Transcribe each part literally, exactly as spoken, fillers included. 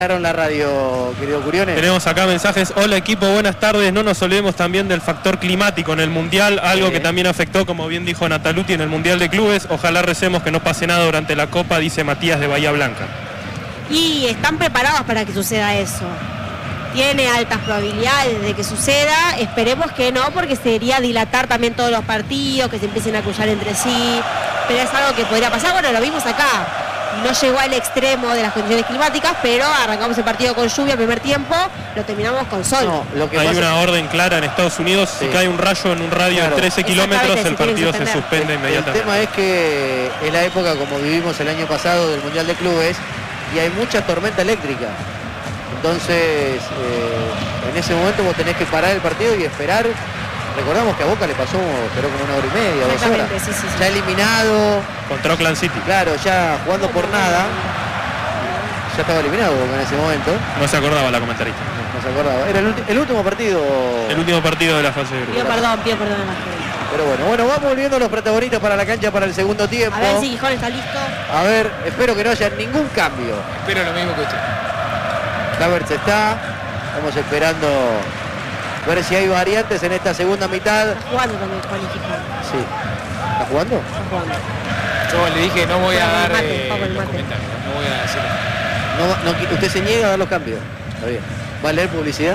la radio, querido Curiones. Tenemos acá mensajes. Hola equipo, buenas tardes. No nos olvidemos también del factor climático en el Mundial, algo sí. que también afectó, como bien dijo Nataluti, en el Mundial de Clubes. Ojalá recemos que no pase nada durante la Copa, dice Matías de Bahía Blanca. Y están preparados para que suceda eso. Tiene altas probabilidades de que suceda. Esperemos que no, porque sería dilatar también todos los partidos, que se empiecen a cruzar entre sí. Pero es algo que podría pasar. Bueno, lo vimos acá. No llegó al extremo de las condiciones climáticas, pero arrancamos el partido con lluvia el primer tiempo, lo terminamos con sol. No, lo que Hay pasa... una orden clara en Estados Unidos, sí. si cae un rayo en un radio claro. de trece kilómetros, el si partido se suspende el, inmediatamente. El tema es que es la época, como vivimos el año pasado, del Mundial de Clubes, y hay mucha tormenta eléctrica. Entonces, eh, en ese momento vos tenés que parar el partido y esperar. Recordamos que a Boca le pasó, esperó como una hora y media, dos horas. Sí, sí, sí. Ya eliminado. Contra Oakland City. Claro, ya jugando por nada. Ya estaba eliminado Boca en ese momento. No se acordaba la comentarista. No, no se acordaba. Era el, el último partido. El último partido de la fase de Pido grupo. perdón, pido perdón a la gente. Pero bueno, bueno, vamos volviendo los protagonistas para la cancha para el segundo tiempo. A ver si Gijón está listo. A ver, espero que no haya ningún cambio. Espero lo mismo que usted. Havertz está. Estamos esperando ver si hay variantes en esta segunda mitad. Está jugando también Juan y Gijón. Sí. ¿Está jugando? Está jugando. Yo le dije no voy a Juega dar el mate, eh, juega el los mate. comentarios, no voy a decir. No, no, usted se niega a dar los cambios. Está bien. ¿Va a leer publicidad?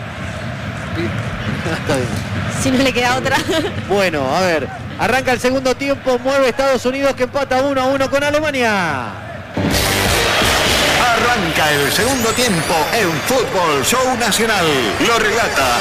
Está bien. Si no le queda otra. Bueno, a ver. Arranca el segundo tiempo. Mueve Estados Unidos, que empata uno a uno con Alemania. Arranca el segundo tiempo en Fútbol Show Nacional. Lo relata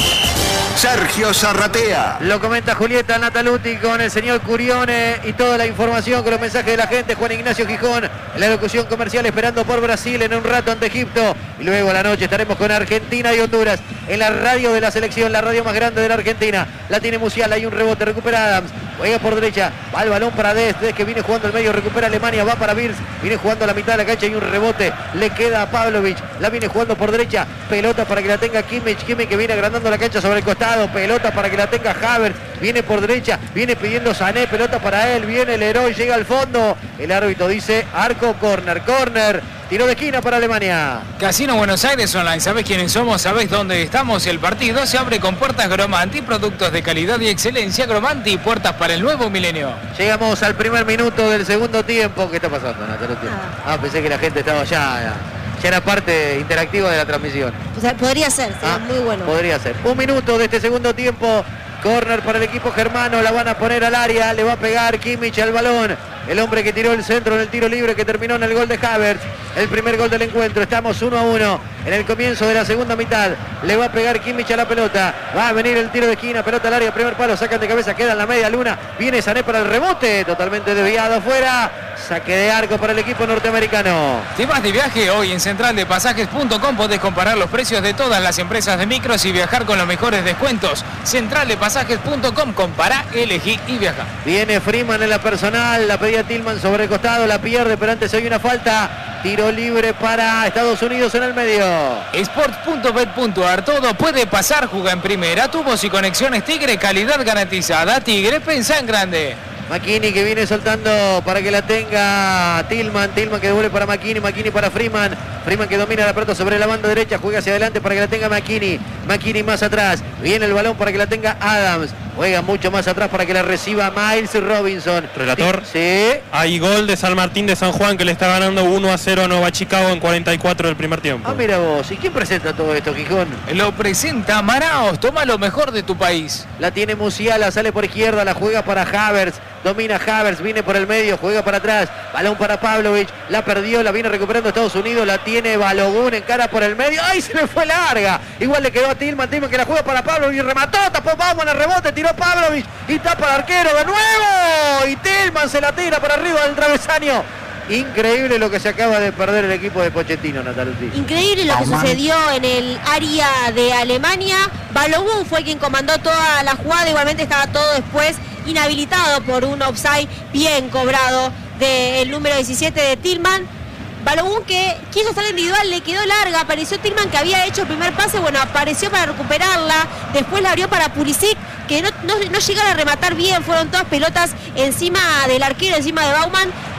Sergio Zarratea. Lo comenta Julieta Nataluti con el señor Curione y toda la información con los mensajes de la gente. Juan Ignacio Gijón en la locución comercial, esperando por Brasil en un rato ante Egipto. Y luego a la noche estaremos con Argentina y Honduras en la radio de la selección, la radio más grande de la Argentina. La tiene Musial, hay un rebote, recupera Adams. Juega por derecha, va el balón para Dest, Dest que viene jugando al medio, recupera Alemania, va para Birz, viene jugando a la mitad de la cancha y un rebote, le queda a Pavlovic, la viene jugando por derecha, pelota para que la tenga Kimmich, Kimmich que viene agrandando la cancha sobre el costado, pelota para que la tenga Havertz, viene por derecha, viene pidiendo Sané, pelota para él, viene el héroe, llega al fondo, el árbitro dice arco, corner, corner, tiro de esquina para Alemania. Casino Buenos Aires Online, ¿sabés quiénes somos? ¿Sabés dónde estamos? El partido se abre con puertas Gromanti, productos de calidad y excelencia. Gromanti y puertas para el nuevo milenio. Llegamos al primer minuto del segundo tiempo. ¿Qué está pasando, Natalia? Ah, pensé que la gente estaba ya, ya era parte interactiva de la transmisión. O sea, podría ser, sería Ah, muy bueno. Podría ser. Un minuto de este segundo tiempo. Corner para el equipo germano, la van a poner al área, le va a pegar Kimmich al balón. El hombre que tiró el centro en el tiro libre que terminó en el gol de Havertz. El primer gol del encuentro. Estamos uno a uno en el comienzo de la segunda mitad. Le va a pegar Kimmich a la pelota. Va a venir el tiro de esquina, pelota al área, primer palo, sacan de cabeza, queda en la media luna. Viene Sané para el rebote, totalmente desviado afuera. Saque de arco para el equipo norteamericano. ¿Te vas de viaje? Hoy en central de pasajes punto com podés comparar los precios de todas las empresas de micros y viajar con los mejores descuentos. central de pasajes punto com, compará, elegí y viaja. Viene Freeman en la personal, la pedía Tillman sobre el costado, la pierde, pero antes hay una falta. Tiro libre para Estados Unidos en el medio. Sports punto bet punto ar, todo puede pasar, juega en primera, tubos y conexiones Tigre, calidad garantizada. Tigre, pensá en grande. McKinney que viene soltando para que la tenga Tillman, Tillman que devuelve para McKinney, McKinney para Freeman, Freeman que domina la pelota sobre la banda derecha, juega hacia adelante para que la tenga McKinney, McKinney más atrás, viene el balón para que la tenga Adams, juega mucho más atrás para que la reciba Miles Robinson. Relator, sí. Hay gol de San Martín de San Juan que le está ganando uno a cero a Nueva Chicago en cuarenta y cuatro del primer tiempo. Ah, mira vos, ¿y quién presenta todo esto, Gijón? Lo presenta Manaos, toma lo mejor de tu país. La tiene Musiala, sale por izquierda, la juega para Havertz, domina Havertz, viene por el medio, juega para atrás, balón para Pavlovic, la perdió, la viene recuperando Estados Unidos, la tiene Balogun en cara por el medio, ¡ay, se le fue larga! Igual le quedó a Tillman, Tillman que la juega para Pavlovic, remató, tapó Bauman al rebote, tiró Pavlovic y tapa al arquero de nuevo, y Tillman se la tira para arriba del travesaño. Increíble lo que se acaba de perder el equipo de Pochettino, Nataluti. Increíble lo que sucedió en el área de Alemania. Balogun fue quien comandó toda la jugada, igualmente estaba todo después inhabilitado por un offside bien cobrado del número diecisiete de Tillman. Balogun que quiso estar individual, le quedó larga, apareció Tillman que había hecho el primer pase, bueno, apareció para recuperarla, después la abrió para Pulisic, que no, no, no llegaron a rematar bien, fueron todas pelotas encima del arquero, encima de Bauman.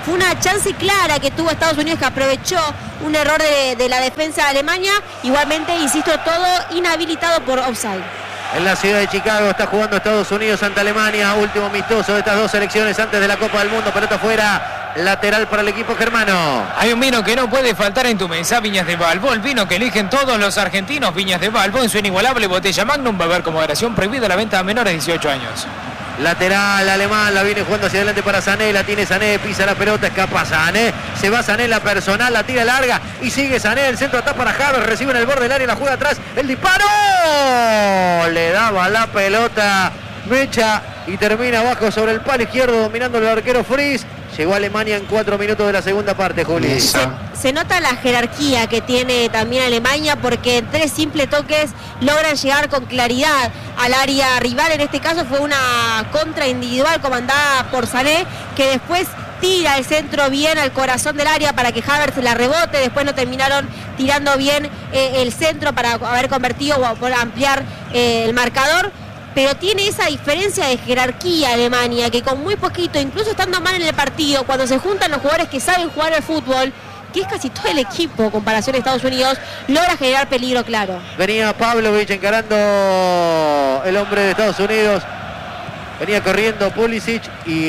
Fue una chance clara que tuvo Estados Unidos, que aprovechó un error de, de la defensa de Alemania. Igualmente, insisto, todo inhabilitado por offside. En la ciudad de Chicago está jugando Estados Unidos ante Alemania. Último amistoso de estas dos selecciones antes de la Copa del Mundo. Pelota fuera, lateral para el equipo germano. Hay un vino que no puede faltar en tu mesa, Viñas de Balbo, el vino que eligen todos los argentinos. Viñas de Balbo, en su inigualable botella Magnum, va a haber con moderación, prohibida la venta a menores de dieciocho años. Lateral alemán, la viene jugando hacia adelante para Sané, la tiene Sané, pisa la pelota, escapa Sané, se va Sané, la personal, la tira larga y sigue Sané, el centro atrás para Havertz, recibe en el borde del área, la juega atrás, el disparo, le daba la pelota Mecha y termina abajo sobre el palo izquierdo dominando el arquero Fries. Llegó Alemania en cuatro minutos de la segunda parte, Juli. Se, se nota la jerarquía que tiene también Alemania, porque en tres simples toques logran llegar con claridad al área rival. En este caso fue una contra individual comandada por Sané, que después tira el centro bien al corazón del área para que Havertz la rebote. Después no terminaron tirando bien eh, el centro para haber convertido o por ampliar eh, el marcador. Pero tiene esa diferencia de jerarquía Alemania, que con muy poquito, incluso estando mal en el partido, cuando se juntan los jugadores que saben jugar al fútbol, que es casi todo el equipo en comparación a Estados Unidos, logra generar peligro claro. Venía Pavlovich encarando el hombre de Estados Unidos. Venía corriendo Pulisic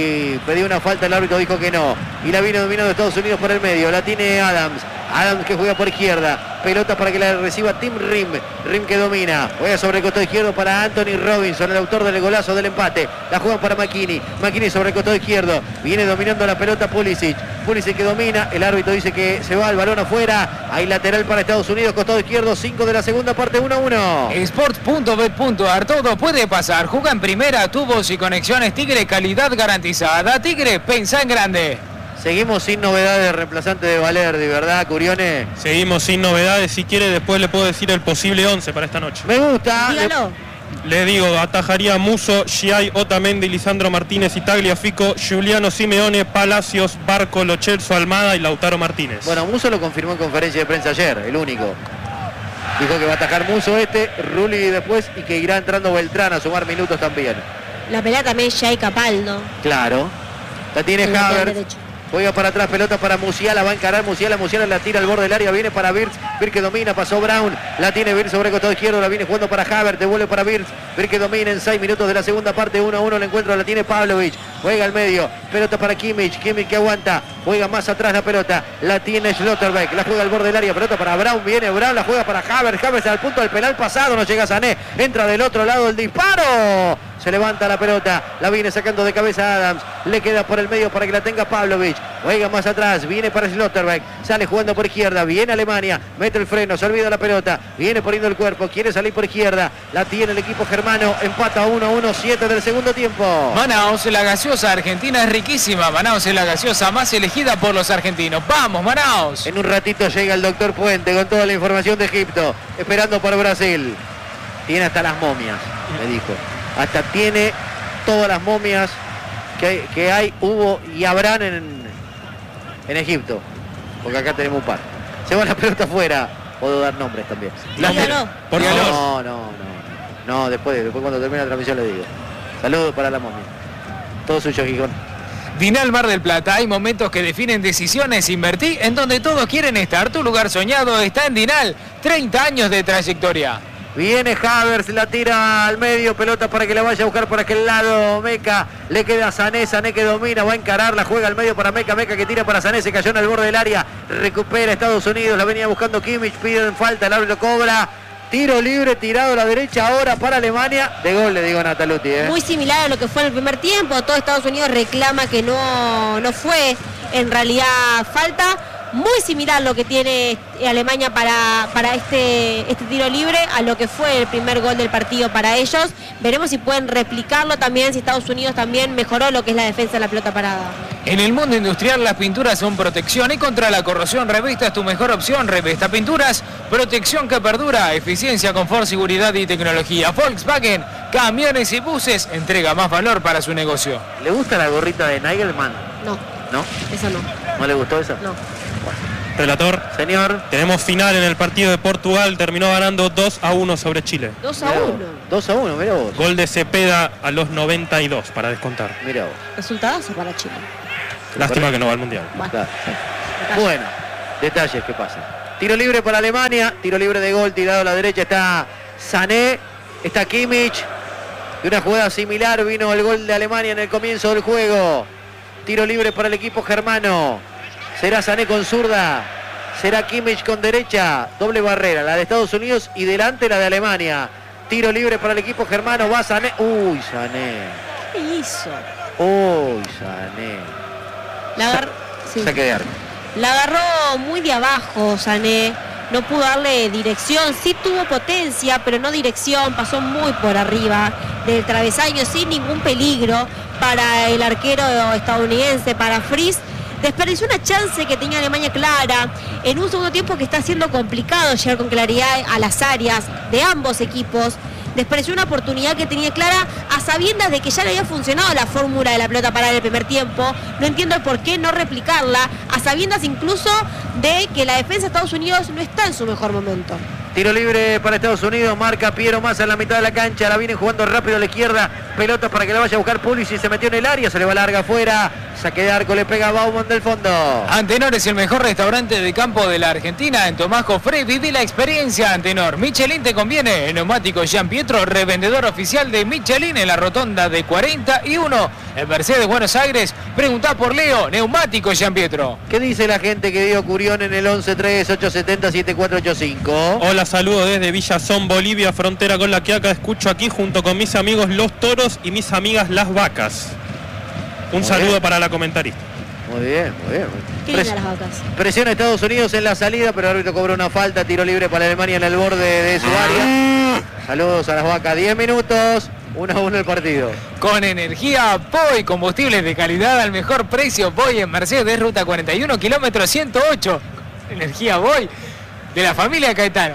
y pedía una falta, el árbitro dijo que no. Y la vino dominando Estados Unidos por el medio, la tiene Adams. Adams que juega por izquierda, pelota para que la reciba Tim Rim, Rim que domina, juega sobre el costado izquierdo para Anthony Robinson, el autor del golazo del empate, la juegan para McKinney, McKinney sobre el costado izquierdo, viene dominando la pelota Pulisic, Pulisic que domina, el árbitro dice que se va el balón afuera, hay lateral para Estados Unidos, costado izquierdo, cinco de la segunda parte, uno a uno. Sports punto bet punto ar, todo puede pasar, juega en primera, tubos y conexiones Tigre, calidad garantizada. Tigre, pensá en grande. Seguimos sin novedades, reemplazante de Valerdi, ¿verdad, Curione? Seguimos sin novedades. Si quiere, después le puedo decir el posible once para esta noche. Me gusta. Dígalo. Le digo, atajaría Muso, Giai, Otamendi, Lisandro Martínez y Tagliafico, Giuliano Simeone, Palacios, Barco, Lo Celso, Almada y Lautaro Martínez. Bueno, Muso lo confirmó en conferencia de prensa ayer, el único. Dijo que va a atajar Muso este, Rulli después y que irá entrando Beltrán a sumar minutos también. La pelea también ya hay Capaldo. Claro. La tiene El lateral Havertz. derecho. Juega para atrás, pelota para Musiala, va a encarar Musiala, Musiala la tira al borde del área, viene para Wirtz, Wirtz que domina, pasó Brown, la tiene Wirtz sobre el costado izquierdo, la viene jugando para Havertz, devuelve para Wirtz, Wirtz que domina en seis minutos de la segunda parte, uno a uno el encuentro, la tiene Pavlovich, juega al medio, pelota para Kimmich, Kimmich que aguanta, juega más atrás la pelota, la tiene Schlotterbeck, la juega al borde del área, pelota para Brown, viene Brown, la juega para Havertz, Havertz al punto del penal pasado, no llega Sané, entra del otro lado el disparo, se levanta la pelota, la viene sacando de cabeza Adams, le queda por el medio para que la tenga Pavlovich, juega más atrás, viene para Schlotterbeck, sale jugando por izquierda, viene Alemania, mete el freno, se olvida la pelota, viene poniendo el cuerpo, quiere salir por izquierda, la tiene el equipo germano, empata uno a uno, siete del segundo tiempo. Manaos, la gaseosa argentina es riquísima, Manaos es la gaseosa más elegida por los argentinos. ¡Vamos, Manaos! En un ratito llega el doctor Puente con toda la información de Egipto, esperando por Brasil. Tiene hasta las momias, me dijo. Hasta tiene todas las momias que, que hay, hubo y habrán en, en Egipto. Porque acá tenemos un par. Se va la pelota afuera. Puedo dar nombres también. Dígalo. Por no, favor. no, no, no. No, después, después cuando termine la transmisión le digo. Saludos para la momia. Todo suyo, Gijón. Dinal Mar del Plata, hay momentos que definen decisiones. Invertí en donde todos quieren estar. Tu lugar soñado está en Dinal. treinta años de trayectoria. Viene Havertz, la tira al medio, pelota para que la vaya a buscar por aquel lado. Meca, le queda a Sané, Sané que domina, va a encarar, la juega al medio para Meca, Meca que tira para Sané, se cayó en el borde del área, recupera Estados Unidos, la venía buscando Kimmich, piden falta, el árbitro cobra. Tiro libre, tirado a la derecha ahora para Alemania. De gol, le digo a Nataluti. ¿eh? Muy similar a lo que fue en el primer tiempo. Todo Estados Unidos reclama que no, no fue en realidad falta. Muy similar lo que tiene Alemania para, para este, este tiro libre a lo que fue el primer gol del partido para ellos. Veremos si pueden replicarlo también, si Estados Unidos también mejoró lo que es la defensa de la pelota parada. En el mundo industrial las pinturas son protección y contra la corrosión Revesta es tu mejor opción. Revesta Pinturas, protección que perdura, eficiencia, confort, seguridad y tecnología. Volkswagen, camiones y buses, entrega más valor para su negocio. ¿Le gusta la gorrita de Nagelman? No, ¿No? eso no. ¿No le gustó esa? No. Relator, Señor. tenemos final en el partido de Portugal, terminó ganando dos a uno sobre Chile. dos a Mirá vos. uno. dos a uno, mira vos. Gol de Cepeda a los noventa y dos para descontar. Mira vos. Resultadazo para Chile. Lástima que no va al Mundial. Claro. Bueno, detalles que pasan. Tiro libre para Alemania, tiro libre de gol, tirado a la derecha está Sané, está Kimmich. De una jugada similar vino el gol de Alemania en el comienzo del juego. Tiro libre para el equipo germano. Será Sané con zurda, será Kimmich con derecha. Doble barrera, la de Estados Unidos y delante la de Alemania. Tiro libre para el equipo germano, va Sané. Uy, Sané. ¿Qué hizo? Uy, Sané. La, agar... sí. Saque de arco. La agarró muy de abajo Sané. No pudo darle dirección, sí tuvo potencia, pero no dirección, pasó muy por arriba del travesaño, sin ningún peligro para el arquero estadounidense, para Fries. Desperdició una chance que tenía Alemania clara, en un segundo tiempo que está siendo complicado llegar con claridad a las áreas de ambos equipos. Desperdició una oportunidad que tenía clara a sabiendas de que ya le había funcionado la fórmula de la pelota parada en el primer tiempo. No entiendo el por qué no replicarla, a sabiendas incluso de que la defensa de Estados Unidos no está en su mejor momento. Tiro libre para Estados Unidos, marca Piero Massa en la mitad de la cancha, la viene jugando rápido a la izquierda, pelota para que la vaya a buscar Pulisic, se metió en el área, se le va larga afuera, saque de arco, le pega a Baumann del fondo. Antenor es el mejor restaurante de campo de la Argentina, en Tomás Jofré, viví la experiencia Antenor. Michelin te conviene, el neumático Jean Pietro, revendedor oficial de Michelin en la rotonda de cuarenta y uno, en Mercedes, Buenos Aires. Preguntá por Leo, neumático Jean Pietro. ¿Qué dice la gente que dio Curión en el once tres ocho siete cero siete cuatro ocho cinco? Hola, saludo desde Villazón, Bolivia, frontera con la Quiaca. Escucho aquí junto con mis amigos los toros y mis amigas las vacas. Un Muy saludo bien. para la comentarista. Muy bien, muy bien. Qué Pres- lindas las vacas. Presiona Estados Unidos en la salida, pero el árbitro cobró una falta, tiro libre para Alemania en el borde de su área. Saludos a las vacas, diez minutos, uno a uno el partido. Con energía Poi, combustibles de calidad al mejor precio. Poi en Mercedes, ruta cuarenta y uno, kilómetro ciento ocho. Energía Poi de la familia Caetano.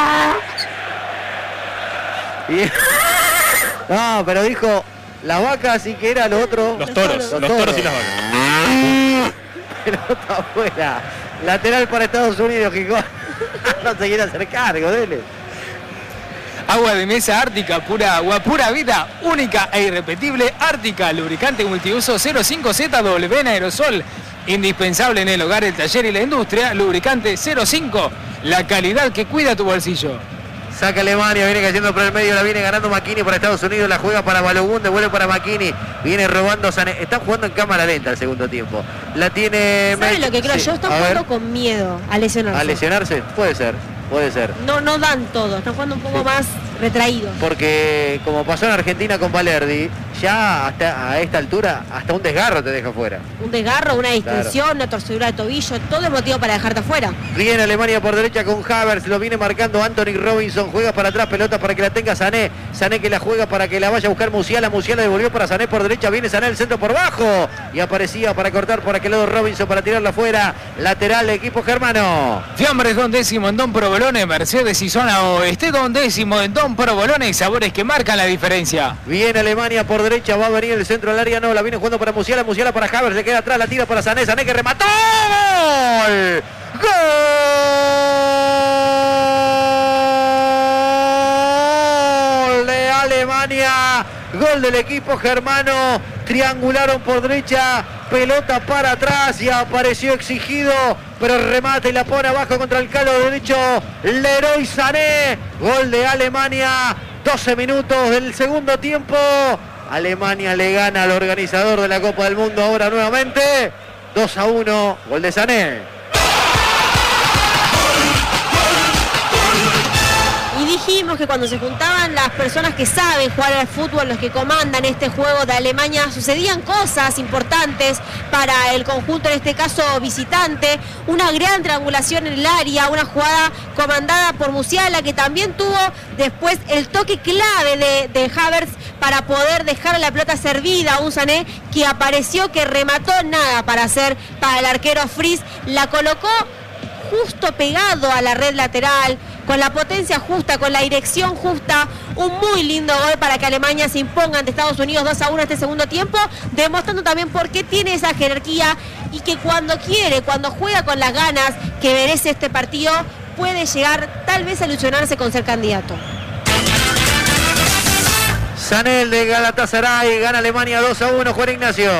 Y- No, pero dijo las vacas y que era lo otro. Los toros, Los los toros y las vacas. Pelota afuera. Lateral para Estados Unidos, Gijón. No se quiere hacer cargo, dele. Agua de mesa Ártica, pura agua, pura vida, única e irrepetible. Ártica, lubricante multiuso cero cinco Z W en aerosol. Indispensable en el hogar, el taller y la industria. Lubricante cero cinco, la calidad que cuida tu bolsillo. Saca Alemania, viene cayendo por el medio, la viene ganando Makini para Estados Unidos, la juega para Balogun, devuelve para Makini, viene robando Sané. Está jugando en cámara lenta el segundo tiempo. La tiene... ¿Saben lo que creo Sí, yo? Están a jugando ver, con miedo a lesionarse. ¿a lesionarse? Puede ser, puede ser. No, no dan todo, están jugando un poco más retraídos. Porque como pasó en Argentina con Valerdi, ya hasta a esta altura, hasta un desgarro te deja fuera. Un desgarro, una distensión, una torcedura de tobillo, todo es motivo para dejarte afuera. Viene Alemania por derecha con Havertz, lo viene marcando Anthony Robinson, juega para atrás, pelota para que la tenga Sané, Sané que la juega para que la vaya a buscar Musiala, Musiala devolvió para Sané por derecha, viene Sané el centro por bajo y aparecía para cortar por aquel lado Robinson para tirarla afuera, lateral equipo germano. Fiambres Don Décimo en Don Provolone, Mercedes y zona oeste. Don Décimo en Don Provolone, sabores que marcan la diferencia. Viene Alemania por derecha, va a venir el centro del área, no, la viene jugando para Musiala, Musiala para Havertz, le queda atrás, la tira para Sané, Sané que remató. ¡Gol! ¡Gol de Alemania! Gol del equipo germano, triangularon por derecha, pelota para atrás y apareció exigido, pero remate y la pone abajo contra el calo derecho, Leroy Sané, gol de Alemania, doce minutos del segundo tiempo, Alemania le gana al organizador de la Copa del Mundo ahora nuevamente, dos a uno, gol de Sané. Y dijimos que cuando se juntaban las personas que saben jugar al fútbol, los que comandan este juego de Alemania, sucedían cosas importantes para el conjunto, en este caso visitante. Una gran triangulación en el área, una jugada comandada por Musiala, que también tuvo después el toque clave de, de Havertz para poder dejar la pelota servida. Un Sané que apareció, que remató nada para hacer para el arquero Fries, la colocó justo pegado a la red lateral, con la potencia justa, con la dirección justa. Un muy lindo gol para que Alemania se imponga ante Estados Unidos dos a uno este segundo tiempo, demostrando también por qué tiene esa jerarquía y que cuando quiere, cuando juega con las ganas que merece este partido, puede llegar tal vez a ilusionarse con ser candidato. Sané el de Galatasaray, gana Alemania dos a uno, Juan Ignacio.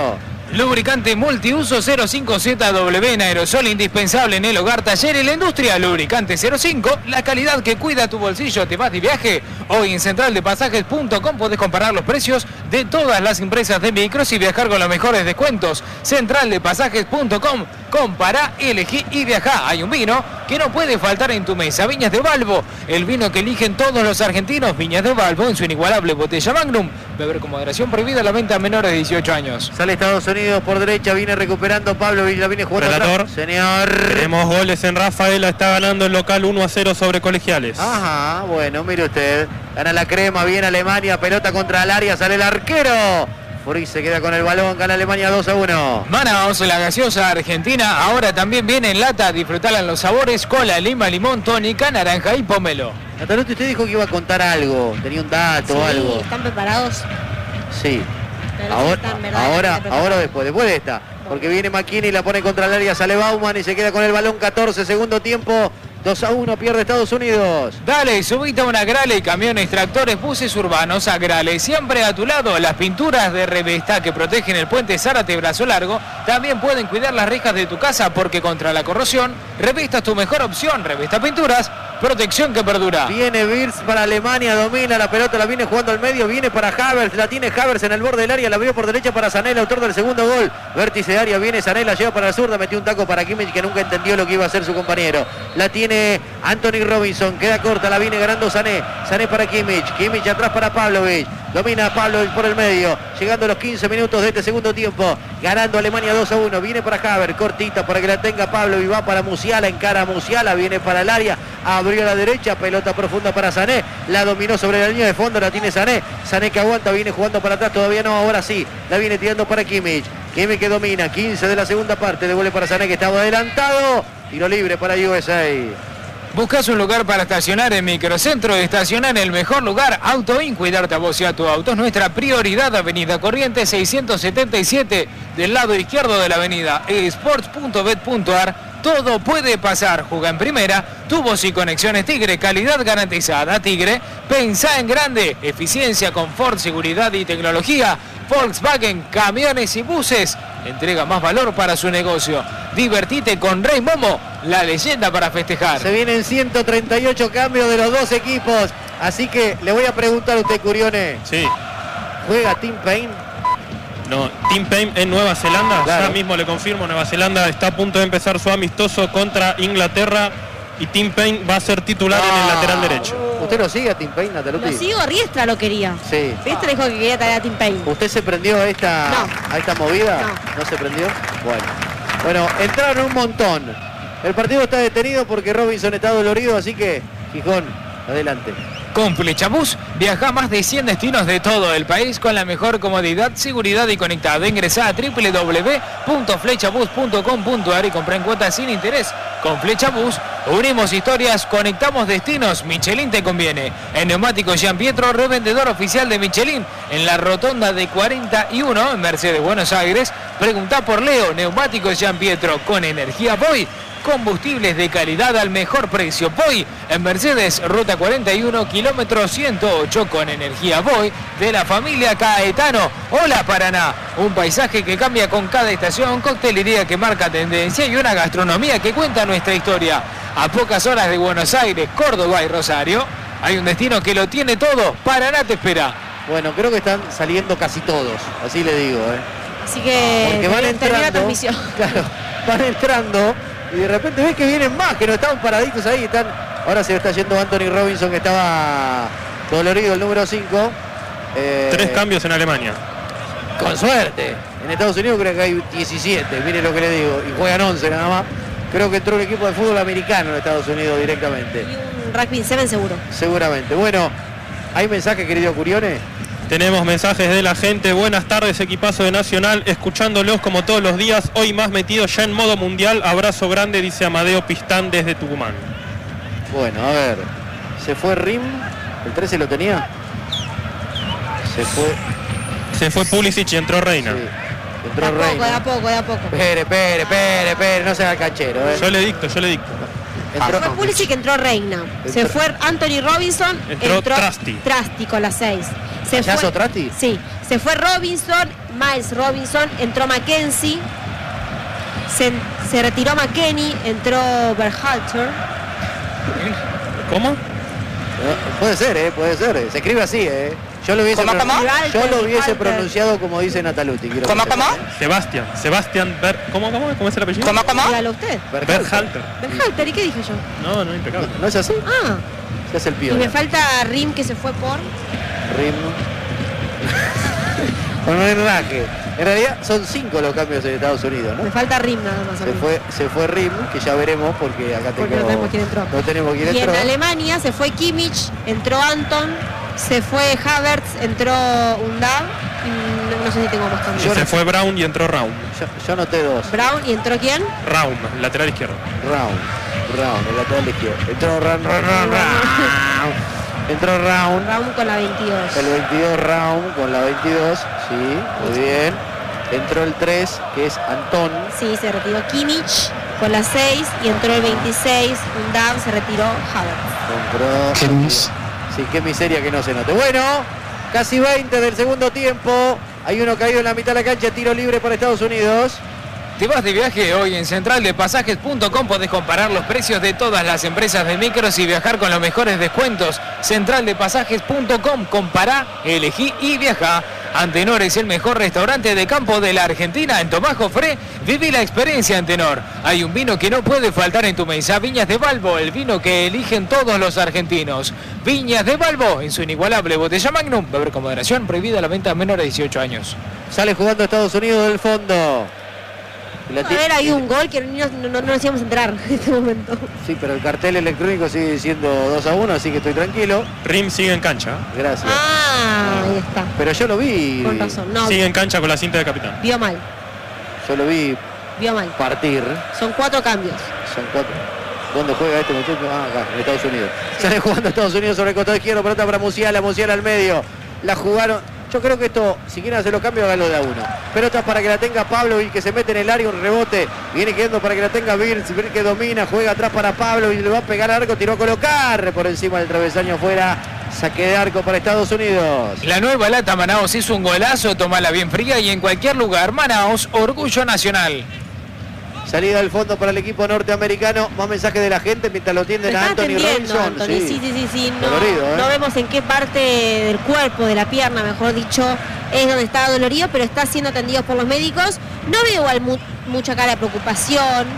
Lubricante multiuso cero cinco Z W en aerosol, indispensable en el hogar, taller y la industria. Lubricante cero cinco, la calidad que cuida tu bolsillo. ¿Te vas de viaje? Hoy en central de pasajes punto com podés comparar los precios de todas las empresas de micros y viajar con los mejores descuentos. central de pasajes punto com, compará, elegí y viajá. Hay un vino que no puede faltar en tu mesa. Viñas de Balbo, el vino que eligen todos los argentinos. Viñas de Balbo en su inigualable botella Magnum. Beber con moderación, prohibida la venta a menores de dieciocho años. Sale Estados Unidos por derecha, viene recuperando Pablo, la viene jugando Relator. atrás. Señor. Tenemos goles en Rafaela, está ganando el local uno a cero sobre Colegiales. Ajá, bueno, mire usted. Gana la crema, viene Alemania, pelota contra el área, sale el arquero. Furi se queda con el balón, gana Alemania dos a uno. Manaos, la gaseosa argentina, ahora también viene en lata. Disfrutala en los sabores: cola, lima, limón, tónica, naranja y pomelo. Nataluti, usted dijo que iba a contar algo, tenía un dato o Sí, algo. ¿están preparados? Sí. Pero Ahora, están verdaderamente ahora, preparados. ahora después, después de esta. Porque viene McKinney, la pone contra el área, sale Bauman y se queda con el balón. catorce, segundo tiempo, dos a uno, pierde Estados Unidos. Dale, subite a una Grale, camiones, tractores, buses urbanos. A Grale, siempre a tu lado. Las pinturas de Revesta que protegen el puente Zárate Brazo Largo también pueden cuidar las rejas de tu casa, porque contra la corrosión, Revesta es tu mejor opción. Revesta Pinturas, protección que perdura. Viene Wirtz para Alemania, domina la pelota, la viene jugando al medio, viene para Havertz, la tiene Havertz en el borde del área, la abrió por derecha para Sané, el autor del segundo gol. Vértice de área, viene Sané, la lleva para la zurda, metió un taco para Kimmich que nunca entendió lo que iba a hacer su compañero. La tiene Anthony Robinson, queda corta, la viene ganando Sané. Sané para Kimmich, Kimmich atrás para Pavlovic. Domina Pavlovic por el medio, llegando a los quince minutos de este segundo tiempo, ganando Alemania dos a uno, viene para Havertz, cortita para que la tenga Pavlovic, va para Musiala, encara a Musiala, viene para el área, abrió a la derecha, pelota profunda para Sané, la dominó sobre la línea de fondo, la tiene Sané, Sané que aguanta, viene jugando para atrás, todavía no, ahora sí, la viene tirando para Kimmich, Kimmich que domina, quince de la segunda parte, devuelve para Sané que estaba adelantado, tiro libre para U S A. ¿Buscas un lugar para estacionar en Microcentro? Estacionar en el mejor lugar, AutoIn. Cuidarte a vos y a tu auto es nuestra prioridad. Avenida Corrientes seiscientos setenta y siete, del lado izquierdo de la avenida. esports punto bet punto ar. Todo puede pasar. Juega en primera. Tubos y conexiones Tigre. Calidad garantizada. Tigre. Pensá en grande. Eficiencia, confort, seguridad y tecnología. Volkswagen, camiones y buses. Entrega más valor para su negocio. Divertite con Rey Momo, la leyenda para festejar. Se vienen ciento treinta y ocho cambios de los dos equipos, así que le voy a preguntar a usted, Curione. Sí. ¿Juega Tim Payne? No, Tim Payne en Nueva Zelanda, Claro. ya mismo le confirmo, Nueva Zelanda está a punto de empezar su amistoso contra Inglaterra y Tim Payne va a ser titular en el lateral derecho. ¿Usted lo sigue a Tim Payne, Nataluti? Lo sigo, Riestra lo quería. Sí. Riestra dijo que quería traer a Tim Payne. ¿Usted se prendió a esta, No. a esta movida? No. ¿No se prendió? Bueno. Bueno, entraron un montón. El partido está detenido porque Robinson está dolorido, así que, Gijón, adelante. Con Flechabús viaja a más de cien destinos de todo el país con la mejor comodidad, seguridad y conectado. Ingresá a doble u doble u doble u punto flechabús punto com punto ar y comprá en cuotas sin interés. Con Flechabús unimos historias, conectamos destinos. Michelin te conviene. En Neumáticos Gian Pietro, revendedor oficial de Michelin en la rotonda de cuarenta y uno en Mercedes, Buenos Aires. Preguntá por Leo. Neumáticos Gian Pietro, con energía Voy. Combustibles de calidad al mejor precio. Voy en Mercedes, ruta cuarenta y uno, kilómetro ciento ocho, con energía Voy de la familia Caetano. Hola Paraná, un paisaje que cambia con cada estación, coctelería que marca tendencia y una gastronomía que cuenta nuestra historia. A pocas horas de Buenos Aires, Córdoba y Rosario, hay un destino que lo tiene todo. Paraná te espera. Bueno, creo que están saliendo casi todos, así le digo, ¿eh? Así que Porque van termina la entrando, transmisión. claro, van entrando y de repente ves que vienen más, que no estaban paraditos ahí, están. Ahora se está yendo Anthony Robinson, que estaba dolorido, el número cinco. Eh, Tres cambios en Alemania. Con suerte. En Estados Unidos creo que hay diecisiete, mire lo que le digo, y juegan once nada más. Creo que entró un equipo de fútbol americano en Estados Unidos directamente. Y un rugby seven seguro. Seguramente. Bueno, ¿hay mensaje, querido Curione? Tenemos mensajes de la gente. Buenas tardes, equipazo de Nacional, escuchándolos como todos los días, hoy más metido ya en modo mundial. Abrazo grande, dice Amadeo Pistán desde Tucumán. Bueno, a ver, se fue Rim, el trece lo tenía. Se fue, Se fue Pulisic y entró Reina. sí, De entró a poco, de Reina. a poco, de a poco. Espere, espere, espere, espere, no se haga canchero, eh. Yo le dicto, yo le dicto. Se fue Pulisic, entró Reina. Entró. Se fue Anthony Robinson, Entró Trusty. Trusty con las seis. Se ¿Payaso fue Trusty? Sí. Se fue Robinson, Miles Robinson, entró Mackenzie. Se, se retiró McKennie, entró Berhalter. ¿Cómo? No, puede ser, ¿eh? Puede ser. Se escribe así, ¿eh? Yo lo hubiese, ¿Cómo, cómo? yo lo hubiese Walter. pronunciado como dice Nataluti. quiero ¿Cómo, que cómo? sepan, ¿eh? Sebastián. Sebastián Ber... ¿Cómo, cómo? ¿Cómo es el apellido? ¿Cómo, cómo? Dígalo usted. Berhalter. Berhalter, ¿y qué dije yo? No, no, impecable. ¿No es así? Ah, Se hace el y pío. me falta Rim que se fue por... Rim. Con un enraje. En realidad son cinco los cambios en Estados Unidos, Me ¿no? falta Rim nada más. a Se mí. fue, se fue Rim, que ya veremos porque acá Porque tengo, no tenemos quién entró. no tenemos quién Y en entró. Alemania se fue Kimmich, entró Anton, se fue Havertz, entró Undav, y no, no sé si tengo más cambios. Yo Se no- fue Brown y entró Raum. Yo, yo anoté dos. Brown y entró quién? Raum, lateral izquierdo. Round. Round, el lateral izquierdo. Entró Round, Round, Round, Round. Entró Round. Brown con la veintidós. El veintidós Round con la veintidós. Sí, muy bien. Entró el tres, que es Antón. Sí, se retiró Kimmich con la seis y entró el veintiséis, Undav, se retiró Havertz. Entró. Sí, qué miseria que no se note. Bueno, casi veinte del segundo tiempo. Hay uno caído en la mitad de la cancha, tiro libre para Estados Unidos. ¿Te vas de viaje? Hoy en central de pasajes punto com podés comparar los precios de todas las empresas de micros y viajar con los mejores descuentos. central de pasajes punto com, compará, elegí y viaja. Antenor es el mejor restaurante de campo de la Argentina. En Tomás Jofré, viví la experiencia Antenor. Hay un vino que no puede faltar en tu mesa. Viñas de Balbo, el vino que eligen todos los argentinos. Viñas de Balbo, en su inigualable botella Magnum. Beber con moderación, prohibida la venta a menores de dieciocho años. Sale jugando Estados Unidos del fondo. Y la A ti- ver, hay un gol que no, no, no nos íbamos a entrar en este momento. Sí, pero el cartel electrónico sigue siendo dos a uno, así que estoy tranquilo. Rim sigue en cancha. Gracias. Ah, ahí está. Pero yo lo vi. Con razón. No, Sigue en cancha con la cinta de capitán. vio mal, Yo lo vi vio mal. partir. Son cuatro cambios. Son cuatro. ¿Dónde juega este muchacho? Ah, acá, en Estados Unidos. Sale jugando Estados Unidos sobre el costado izquierdo, pelota para Musiala, Musiala al medio. La jugaron. Yo creo que esto, si quieren hacer los cambios, háganlo de a uno. Pelota para que la tenga Pablo y que se mete en el área, un rebote. Viene quedando para que la tenga Birz, Birz que domina, juega atrás para Pablo y le va a pegar al arco, tiró a colocar por encima del travesaño afuera. Saque de arco para Estados Unidos. La nueva lata Manaos hizo un golazo, tomala bien fría y en cualquier lugar. Manaos, orgullo nacional. Salida al fondo para el equipo norteamericano. Más mensaje de la gente mientras lo tienden Me a está Anthony atendiendo, Robinson. Anthony. Sí, sí, sí, sí. No, Dolorido, ¿eh? no vemos en qué parte del cuerpo, de la pierna, mejor dicho, es donde está dolorido, pero está siendo atendido por los médicos. No veo igual mu- mucha cara de preocupación.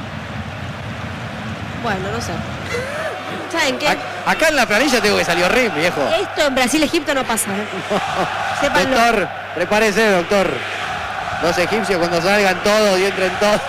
Bueno, no sé. ¿Saben qué? Ac- Acá en la planilla tengo que salir horrible, viejo. Esto en Brasil, Egipto no pasa. ¿eh? Sépanlo. Doctor, prepárese, doctor. Los egipcios cuando salgan todos y entren todos.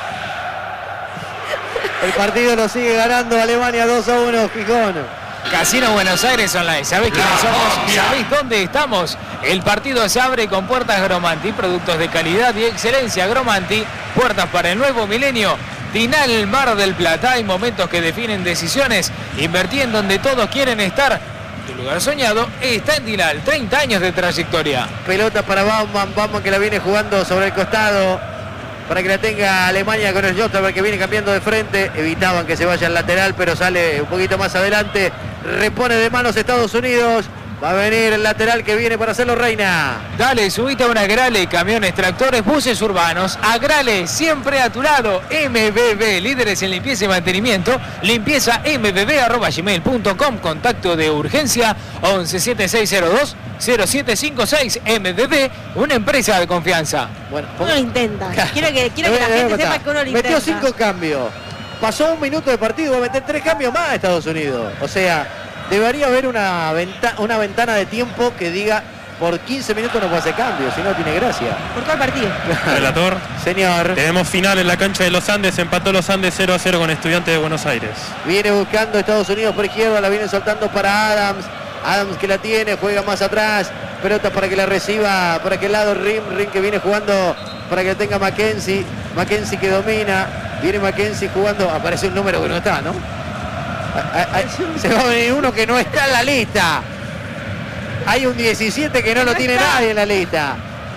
El partido lo sigue ganando Alemania dos a uno, Gijón. Casino Buenos Aires Online. ¿Sabés quiénes somos? ¿Sabés dónde estamos? El partido se abre con puertas Gromanti, productos de calidad y excelencia Gromanti, puertas para el nuevo milenio. Dinal Mar del Plata, hay momentos que definen decisiones. Invertí en donde todos quieren estar. Tu lugar soñado está en Dinal, treinta años de trayectoria. Pelota para Baumann, Baumann que la viene jugando sobre el costado. Para que la tenga Alemania con el Jotterberg que viene cambiando de frente. Evitaban que se vaya al lateral, pero sale un poquito más adelante. Repone de manos Estados Unidos. Va a venir el lateral que viene para hacerlo Reina. Dale, subite a una Agrale, camiones, tractores, buses urbanos. Agrale, siempre a tu lado. M B B, líderes en limpieza y mantenimiento. Limpieza m b b arroba gmail punto com. Contacto de urgencia once siete seis cero dos cero siete cinco seis. M B B, una empresa de confianza. Bueno, Uno lo intenta. Quiero que, quiero que la gente sepa que uno lo intenta. Metió cinco cambios. Pasó un minuto de partido, va a meter tres cambios más a Estados Unidos. O sea, debería haber una, venta, una ventana de tiempo que diga por quince minutos no puede hacer cambio, si no tiene gracia. Por todo el partido. Relator. Señor, Tenemos final en la cancha de los Andes. Empató los Andes cero a cero con Estudiantes de Buenos Aires. viene buscando Estados Unidos por izquierda, la viene soltando para Adams. Adams que la tiene, juega más atrás. Pelota para que la reciba por aquel lado Rim. Rim que viene jugando para que tenga Mackenzie. Mackenzie que domina. Viene Mackenzie jugando. Aparece un número que no está, ¿no? A- a- a- se va a venir uno que no está en la lista. Hay un diecisiete que no lo tiene nadie en la lista.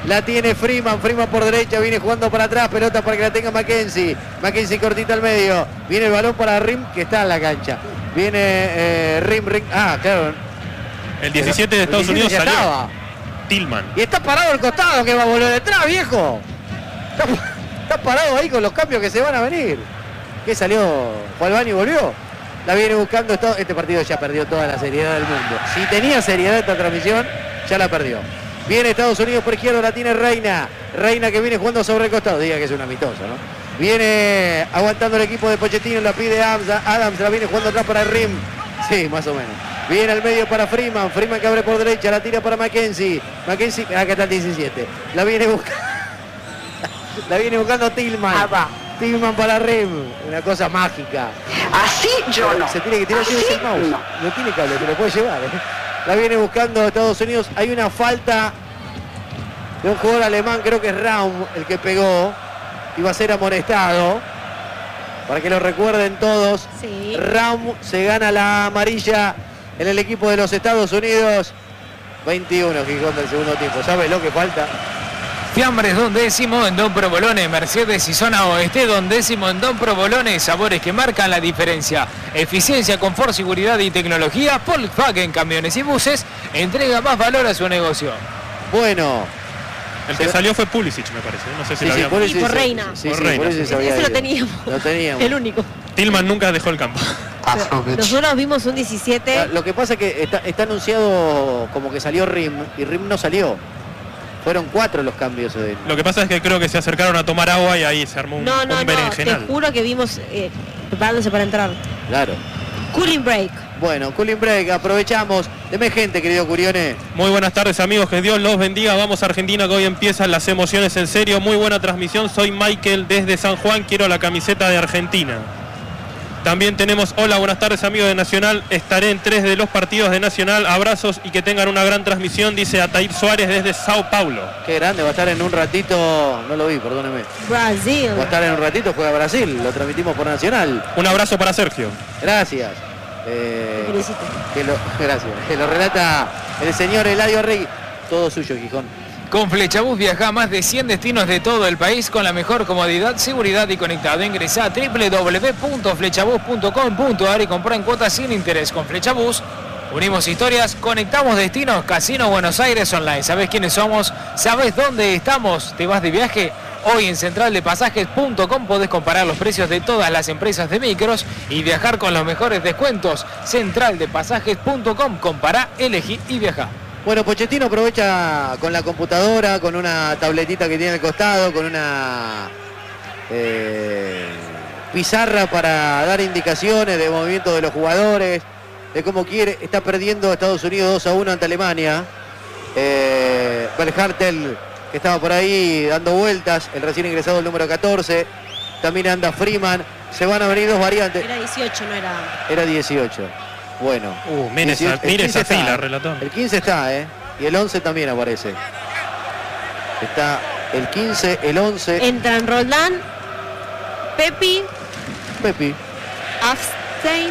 La tiene Freeman, Freeman por derecha, viene jugando para atrás, pelota para que la tenga Mackenzie. Mackenzie cortita al medio. Viene el balón para Rim, que está en la cancha. Viene eh, Rim, Rim. Ah, claro. El diecisiete de Estados Unidos salió. Estaba. Tillman. Y está parado el costado que va a volver detrás, viejo. Está, está parado ahí con los cambios que se van a venir. ¿Qué salió? Juan y volvió. La viene buscando. Esto, este partido ya perdió toda la seriedad del mundo. Si tenía seriedad esta transmisión, ya la perdió. Viene Estados Unidos por izquierda, la tiene Reina. Reina que viene jugando sobre el costado. Diga que es un amistoso, ¿no? Viene aguantando el equipo de Pochettino, la pide Adams, Adams la viene jugando atrás para Rim. Sí, más o menos. Viene al medio para Freeman, Freeman que abre por derecha, la tira para Mackenzie. Mackenzie, acá está el diecisiete. La viene buscando. La viene buscando Tillman. Ah, va. Tillman para Rim. Una cosa mágica. Así yo no. Se tiene que tirar, Así el mouse. no. No tiene cable, te lo puede llevar. ¿eh? La viene buscando Estados Unidos. Hay una falta de un jugador alemán, creo que es Raum el que pegó. Iba a ser amonestado. Para que lo recuerden todos. Sí. Raum se gana la amarilla en el equipo de los Estados Unidos. veintiuno Gijón del segundo tiempo. ¿Sabe lo que falta? Fiambres Don Décimo en Don Provolone, Mercedes y Zona Oeste. Don Décimo en Don Provolone, sabores que marcan la diferencia. Eficiencia, confort, seguridad y tecnología. Volkswagen Camiones y Buses entrega más valor a su negocio. Bueno. El que salió fue Pulisic, me parece. No sé si Sí, lo sí, habíamos... Pulisic Y por se- Reina. Sí, Por sí, Reina, Pulisic sí. se había Ese lo ido. teníamos. Lo teníamos. El único. Tillman nunca dejó el campo. Nosotros vimos un diecisiete. Ah, Lo que pasa es que está, está anunciado como que salió Rim y Rim no salió. Fueron cuatro los cambios de él. Lo que pasa es que creo que se acercaron a tomar agua y ahí se armó un, No, no, un no. Te berenjenal. juro que vimos eh, preparándose para entrar. Claro. Cooling break. Bueno, cooling break, aprovechamos. Deme gente, querido Curione. Muy buenas tardes, amigos, que Dios los bendiga. Vamos a Argentina, que hoy empiezan las emociones en serio. Muy buena transmisión, soy Michael desde San Juan, quiero la camiseta de Argentina. También tenemos, hola, buenas tardes, amigos de Nacional, estaré en tres de los partidos de Nacional, abrazos y que tengan una gran transmisión, dice Atair Suárez desde Sao Paulo. Qué grande, va a estar en un ratito, no lo vi, perdóneme. Brasil. Va a estar en un ratito, juega Brasil, lo transmitimos por Nacional. Un abrazo para Sergio. Gracias. Eh, ¿Qué le hiciste? que lo, gracias. Que lo relata el señor Eladio Arregui. Todo suyo, Gijón. Con Flechabús viaja a más de cien destinos de todo el país con la mejor comodidad, seguridad y conectado. Ingresa a doble u doble u doble u punto flechabús punto com punto a r y compra en cuotas sin interés. Con Flechabús unimos historias, conectamos destinos. Casino Buenos Aires Online. ¿Sabés quiénes somos? ¿Sabés dónde estamos? ¿Te vas de viaje? Hoy en central de pasajes punto com podés comparar los precios de todas las empresas de micros y viajar con los mejores descuentos. central de pasajes punto com, compará, elegí y viajá. Bueno, Pochettino aprovecha con la computadora, con una tabletita que tiene al costado, con una eh, pizarra para dar indicaciones de movimiento de los jugadores, de cómo quiere. Está perdiendo Estados Unidos dos a uno ante Alemania. Eh, Berhartel, que estaba por ahí dando vueltas, el recién ingresado el número catorce. También anda Freeman. Se van a venir dos variantes. Era dieciocho, no era. Era dieciocho. Bueno. Uh, mire esa, dieciocho, el mire esa quince fila, está, relator. El quince está, ¿eh? Y el once también aparece. Está el quince, el once. Entran Roldán, Pepi, Pepi. Afstein.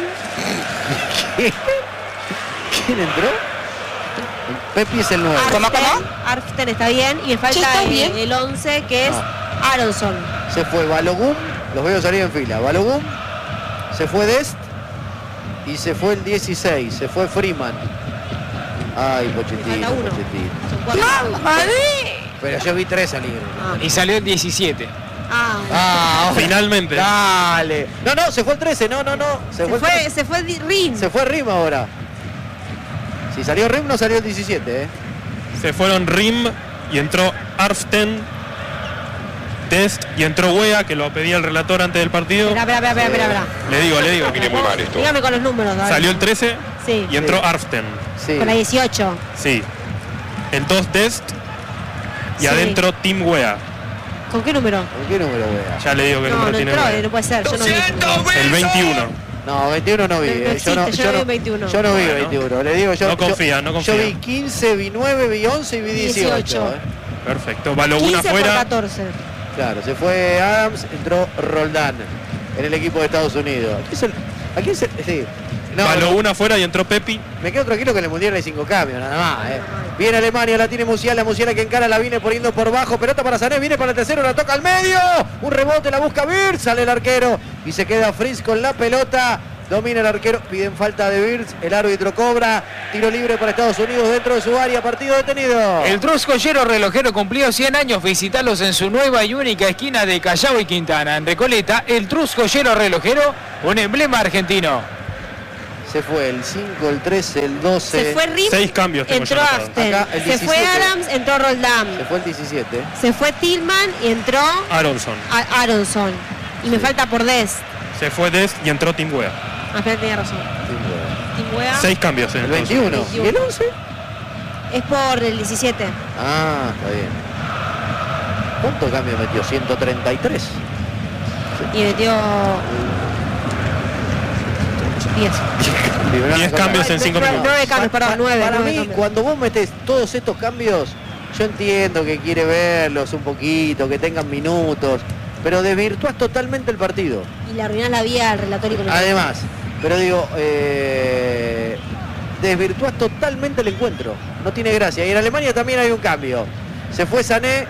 ¿Quién entró? Pepi es el nueve. ¿Cómo, cómo? Arften está bien. Y Sí, falta está el, bien. el once, que es Aronson. Se fue Balogun. Los veo salir en fila. Balogun. Se fue Dest. Y se fue el dieciséis. Se fue Freeman. Ay, Le Pochettino, falta uno. Pochettino. Son cuatro. Pero yo vi tres salir. Ah. Y salió el diecisiete. Ah. Ah, ahora. Finalmente. Dale. No, no, se fue el trece. No, no, no. Se, Se fue, el fue, trece. se fue Di- Rin. Se fue Rim ahora. Si salió Rim, no salió el diecisiete, ¿eh? Se fueron Rim y entró Arften, Dest y entró Wea, que lo pedía el relator antes del partido. Espera, espera, espera, espera, espera. Le digo, le digo. Dígame con los números. a ver. Salió el trece Sí. y entró Sí. Arften. Sí. Con la dieciocho. Sí. En dos Dest y Sí. adentro Team Wea. ¿Con qué número? ¿Con qué número, wea? Ya le digo que No, número no tiene entró, Wea. no puede ser. Yo no vi ese número. El veintiuno. No, veintiuno no vi. No eh. existe, yo yo, vi no, veintiuno. yo no vi Bueno. veintiuno. Le digo, yo, No confía, yo- no confía. Yo vi quince, vi nueve, vi once y vi dieciocho. dieciocho. eh. Perfecto. Balogun quince por afuera. catorce. Claro, se fue Adams, entró Roldán en el equipo de Estados Unidos. ¿A quién se, a quién se- sí. No, Baló no. una afuera y entró Pepi. Me quedo tranquilo que en el Mundial hay cinco cambios, nada más. Eh. Viene Alemania, la tiene Musiala, Musiala que encara, la viene poniendo por bajo, pelota para Sané, viene para el tercero, la toca al medio, un rebote, la busca Wirtz, sale el arquero y se queda Fritz con la pelota, domina el arquero, piden falta de Wirtz, el árbitro cobra, tiro libre para Estados Unidos dentro de su área, partido detenido. El Truscollero relojero cumplió cien años, visitalos en su nueva y única esquina de Callao y Quintana, en Recoleta. El Truscollero relojero, un emblema argentino. Se fue el cinco, el trece, el doce. Se fue Rim, Seis cambios tengo entró yo anotados. Aften. Acá, el Se fue diecisiete. Adams, entró Roldán. Se fue el diecisiete. Se fue Tillman y entró Aronson. a- Aronson. Y me falta por Dest. Se fue Dest y entró Tim Wea. Ah, pero tenía razón. Timbuea Seis cambios en El el veintiuno. veintiuno. ¿Y el once? es por el diecisiete. Ah, está bien. ¿Cuántos cambios metió? ciento treinta y tres. Y metió diez. diez cambios en cinco Nueve- minutos. nueve cambios, perdón, Pa- nueve. Para nueve mí, cambios. cuando vos metes todos estos cambios, yo entiendo que quiere verlos un poquito, que tengan minutos, pero desvirtuás totalmente el partido. Y le arruinás la vida al relator y con el- Además, pero digo, eh, desvirtuás totalmente el encuentro. No tiene gracia. Y en Alemania también hay un cambio. Se fue Sané,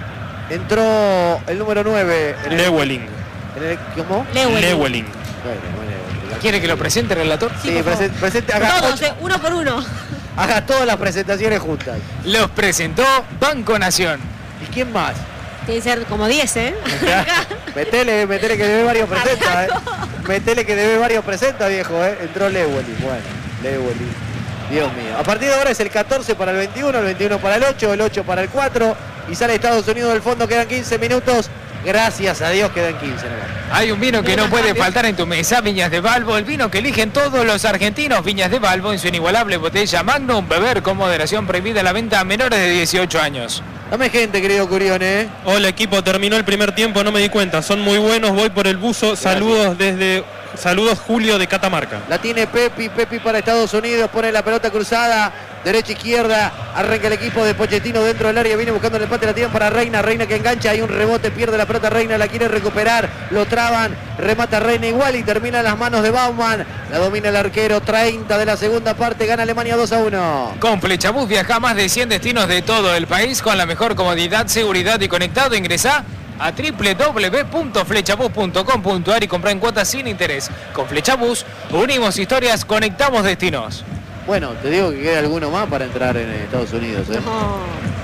entró el número nueve. En el, Lewelling. en el- ¿Cómo? Lewelling. Lewelling. Bueno, bueno, ¿Quiere que lo presente el relator? Sí, por favor. presen- presente, haga, Todos, ocho- eh, uno por uno. haga todas las presentaciones juntas. Los presentó Banco Nación. ¿Y quién más? Tiene que ser como diez, ¿eh? Metele, metele que debe varios presenta, eh. Metele que debe varios presenta, viejo, eh. Entró Lewelling, bueno, Lewelling. Dios mío. A partir de ahora es el catorce para el veintiuno, el veintiuno para el ocho, el ocho para el cuatro. Y sale Estados Unidos del fondo, quedan quince minutos. Gracias a Dios quedan quince nomás. Hay un vino que no puede faltar en tu mesa, Viñas de Balbo, el vino que eligen todos los argentinos. Viñas de Balbo en su inigualable botella Magnum, beber con moderación, prohibida la venta a menores de dieciocho años. Dame gente, querido Curione, eh. Hola equipo, terminó el primer tiempo, no me di cuenta. Son muy buenos, voy por el buzo. Saludos desde... Saludos Julio de Catamarca. La tiene Pepi, Pepi para Estados Unidos, pone la pelota cruzada, derecha, izquierda, arranca el equipo de Pochettino dentro del área, viene buscando el empate, la tiran para Reina, Reina que engancha, hay un rebote, pierde la pelota Reina, la quiere recuperar, lo traban, remata Reina igual y termina en las manos de Baumann, la domina el arquero, treinta de la segunda parte, gana Alemania dos a uno. Con Flechabús viaja a más de cien destinos de todo el país con la mejor comodidad, seguridad y conectado. Ingresá a doble u doble u doble u punto flechabús punto com punto a r y compra en cuotas sin interés. Con Flechabús unimos historias, conectamos destinos. Bueno, te digo que queda alguno más para entrar en Estados Unidos, ¿eh? No.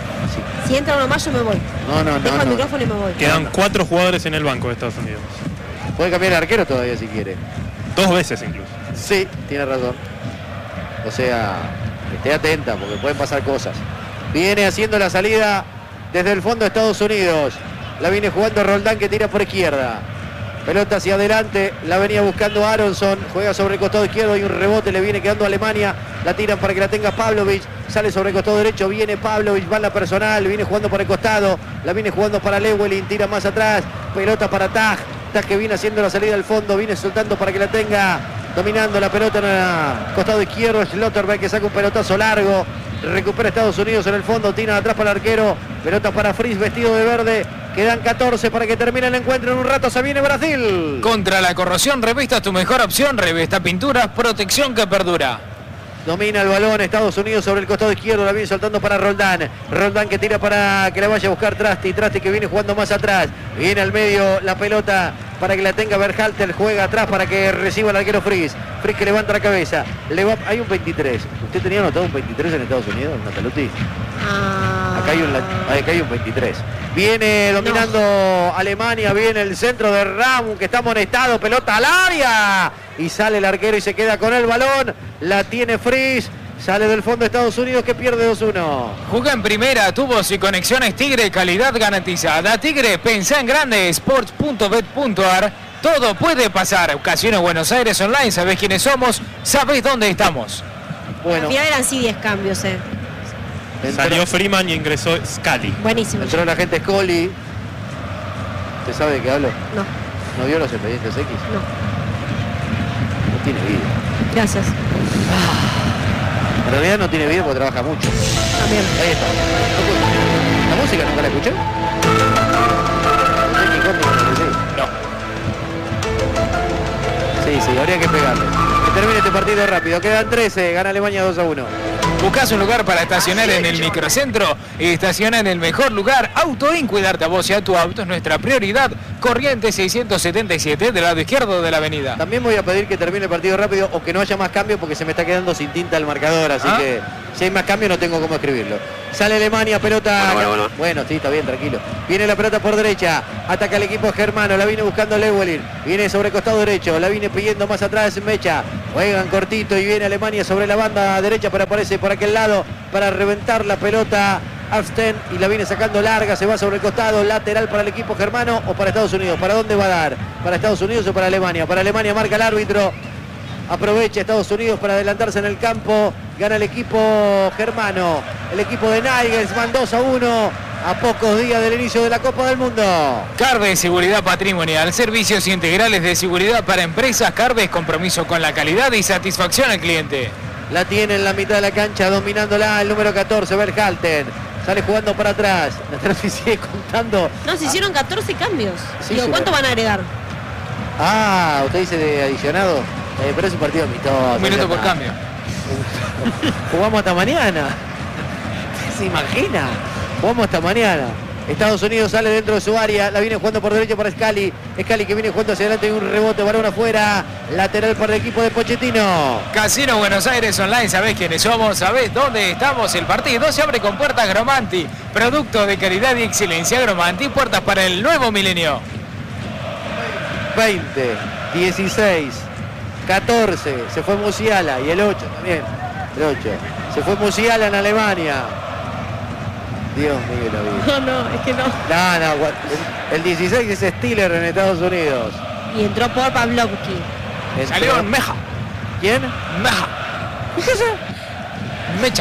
Si entra uno más, yo me voy. No, no, Dejo no, el no. micrófono y me voy. Quedan cuatro jugadores en el banco de Estados Unidos. Puede cambiar el arquero todavía si quiere. Dos veces incluso. Sí, tiene razón. O sea, esté atenta porque pueden pasar cosas. Viene haciendo la salida desde el fondo de Estados Unidos. La viene jugando Roldán que tira por izquierda. Pelota hacia adelante, la venía buscando Aronson. Juega sobre el costado izquierdo y un rebote le viene quedando a Alemania. La tiran para que la tenga Pavlovic. Sale sobre el costado derecho, viene Pavlovic, va en la personal, viene jugando por el costado. La viene jugando para Lewelling, tira más atrás. Pelota para Taj. Taj que viene haciendo la salida al fondo, viene soltando para que la tenga. Dominando la pelota en el costado izquierdo, Schlotterbeck que saca un pelotazo largo. Recupera Estados Unidos en el fondo, tira atrás para el arquero. Pelota para Fritz vestido de verde. Quedan catorce para que termine el encuentro. En un rato se viene Brasil. Contra la corrosión, Revista es tu mejor opción. Revista Pinturas, protección que perdura. Domina el balón Estados Unidos sobre el costado izquierdo, la viene soltando para Roldán. Roldán que tira para que la vaya a buscar Trasti. Trasti que viene jugando más atrás. Viene al medio la pelota para que la tenga Berhalter. Juega atrás para que reciba el arquero Fritz. Fritz que levanta la cabeza. Le va... Hay un veintitrés. ¿Usted tenía anotado un veintitrés en Estados Unidos, Nataluti? Ah. Acá hay un, acá hay un veintitrés. Viene dominando no. Alemania, viene el centro de Ramu que está amonestado, pelota al área. Y sale el arquero y se queda con el balón. La tiene Fritz. Sale del fondo de Estados Unidos que pierde dos uno. Juega en primera, tubos y conexiones Tigre, calidad garantizada. Tigre, pensá en grande, sports punto bet punto a r. Todo puede pasar. Casino Buenos Aires Online, sabés quiénes somos, sabés dónde estamos. Bueno, Al final eran sí diez cambios, eh. entró, Salió Freeman y ingresó Scali. Buenísimo. entró la gente Scully. ¿Usted sabe de qué hablo? No, ¿No vio los expedientes X? no. No tiene vida. Gracias. En realidad no tiene vida porque trabaja mucho. También. Ahí está. ¿La música nunca la escuché? No. Sí, sí, habría que pegarle. termine este partido rápido. Quedan trece, gana Alemania dos a uno. Buscás un lugar para estacionar en el microcentro y estaciona en el mejor lugar. Autoin, cuidarte a vos y a tu auto es nuestra prioridad. Corrientes seiscientos setenta y siete del lado izquierdo de la avenida. También voy a pedir que termine el partido rápido o que no haya más cambios porque se me está quedando sin tinta el marcador, así ¿Ah? que si hay más cambios no tengo cómo escribirlo. Sale Alemania, pelota. Bueno, bueno, bueno. bueno, sí, está bien, tranquilo. Viene la pelota por derecha, ataca el equipo germano, la viene buscando Lewelin, viene sobre costado derecho, la viene pidiendo más atrás Mecha, juegan cortito y viene Alemania sobre la banda derecha, pero aparece por aquel lado para reventar la pelota Afsten y la viene sacando larga, se va sobre el costado, lateral para el equipo germano o para Estados Unidos. ¿Para dónde va a dar? ¿Para Estados Unidos o para Alemania? Para Alemania marca el árbitro. Aprovecha Estados Unidos para adelantarse en el campo. Gana el equipo germano. El equipo de Nagelsmann dos a uno a pocos días del inicio de la Copa del Mundo. Carve Seguridad Patrimonial. Servicios integrales de seguridad para empresas. Carve, compromiso con la calidad y satisfacción al cliente. La tiene en la mitad de la cancha, dominándola el número catorce, Verhalten. Sale jugando para atrás. La sigue contando. No, se hicieron catorce cambios. Sí, Digo, sí, ¿cuánto van a agregar? Ah, usted dice de adicionado. Eh, pero es un partido amistoso. Un minuto por cambio. Jugamos hasta mañana. ¿Se imagina? Jugamos hasta mañana. Estados Unidos sale dentro de su área, la viene jugando por derecha para Scali. Scali que viene jugando hacia adelante y un rebote, balón afuera. Lateral para el equipo de Pochettino. Casino Buenos Aires Online, sabés quiénes somos, sabés dónde estamos. El partido se abre con puertas Gromanti. Producto de calidad y excelencia Gromanti, puertas para el nuevo milenio. veinte, dieciséis, catorce, se fue Musiala y el ocho también. El ocho. Se fue Musiala en Alemania. Dios mío, la vida. No, no, es que no. No, no, el, el dieciséis es Stiller en Estados Unidos. Y entró por Pavlovsky. Entró... Salió en Meja. ¿Quién? Meja. ¿Qué es eso? Mecha.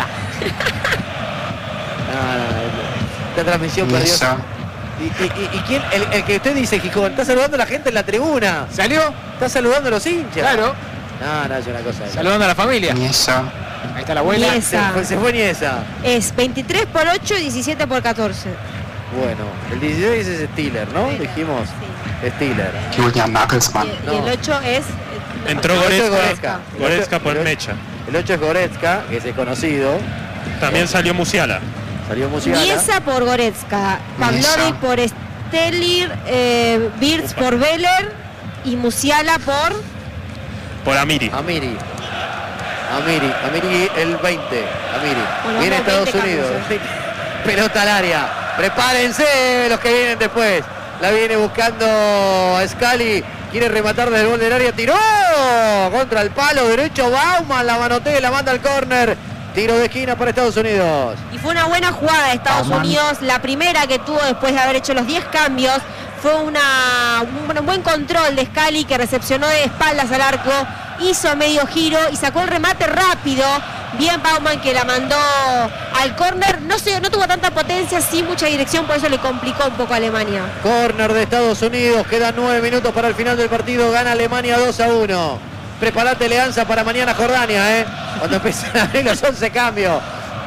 No, no, no. Esta transmisión perdió. ¿Y, y, y quién? El, el que usted dice, Gijón, está saludando a la gente en la tribuna. ¿Salió? Está saludando a los hinchas. Claro. No, no, es una cosa. Saludando a la familia. Niesa. Ahí está la abuela. Niesa. Se fue, se fue Niesa. Es veintitrés por ocho y diecisiete por catorce. Bueno, el dieciséis es Stiller, ¿no? Dijimos. Sí. Stiller. Julian Nagelsmann. Y, No. y el ocho es... Entró El ocho es Goretzka. Goretzka. Goretzka por El ocho- Mecha. El ocho es Goretzka, que es el conocido. También salió Musiala. Salió Musiala. Niesa por Goretzka, Pavlovic por Stelir, eh, Birz por Veller y Musiala por... Por Amiri. Amiri. Amiri. Amiri el veinte. Amiri. Bueno, Viene vamos, Estados veinte Unidos. cambios, Pelota al área. Prepárense los que vienen después. La viene buscando Scali. Quiere rematar desde el gol del área. Tiró contra el palo derecho. Bauman la manotea, la manda al córner. Tiro de esquina para Estados Unidos. Y fue una buena jugada de Estados Bauman. Unidos, la primera que tuvo después de haber hecho los diez cambios. Fue una, un buen control de Scali que recepcionó de espaldas al arco, hizo medio giro y sacó el remate rápido. Bien Bauman que la mandó al córner, no, se- no tuvo tanta potencia, sí mucha dirección, por eso le complicó un poco a Alemania. Córner de Estados Unidos. Quedan nueve minutos para el final del partido. Gana Alemania dos a uno. Preparate, Leanza, para mañana Jordania, ¿eh? Cuando empiezan a abrir los once cambios.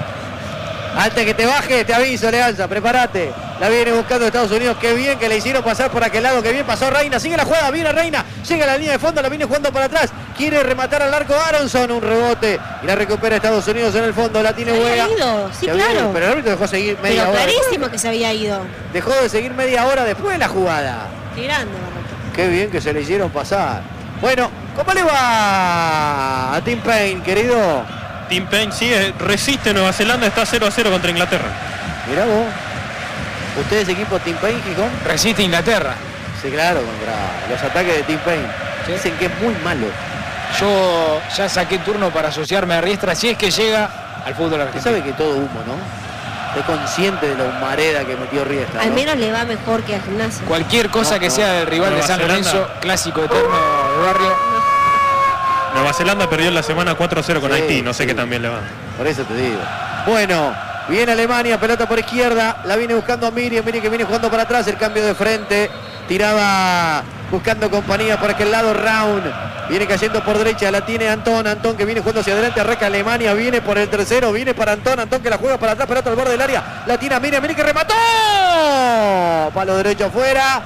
Antes que te baje, te aviso, Leanza, prepárate. La viene buscando Estados Unidos. Qué bien que le hicieron pasar por aquel lado. Qué bien pasó Reina. Sigue la jugada. Viene Reina. Llega a la línea de fondo. La viene jugando para atrás. Quiere rematar al arco Aronson. Un rebote. Y la recupera Estados Unidos en el fondo. La tiene Se había Huega. ido, sí, Se había claro. ido, pero el árbitro dejó seguir media Pero hora. clarísimo que se había ido. Dejó de seguir media hora después de la jugada. Qué grande, Barroco. Qué bien que se le hicieron pasar. Bueno, ¿cómo le va a Tim Payne, querido? Tim Payne sigue, resiste Nueva Zelanda, está cero a cero contra Inglaterra. Mirá vos. ¿Usted es equipo Tim Payne, Gijón? Resiste Inglaterra. Sí, claro, contra los ataques de Tim Payne. Sí. Dicen que es muy malo. Yo ya saqué turno para asociarme a Riestra si es que llega al fútbol Usted argentino. sabe que todo humo, ¿no? Es consciente de la humareda que metió Riestra, Al ¿no? menos le va mejor que a Gimnasia. Cualquier cosa No, que no. sea del rival de Nueva San Zelanda. Lorenzo, clásico eterno de barrio. Nueva Zelanda perdió en la semana cuatro a cero con Sí, Haití, no sé sí. qué también le va. Por eso te digo. Bueno, viene Alemania, pelota por izquierda, la viene buscando a Miri, Miri que viene jugando para atrás, el cambio de frente, tiraba buscando compañía por aquel lado, Raun, viene cayendo por derecha, la tiene Antón, Antón que viene jugando hacia adelante, arranca Alemania, viene por el tercero, viene para Antón, Antón que la juega para atrás, pelota al borde del área, la tira Miri, Miri que remató, palo derecho afuera,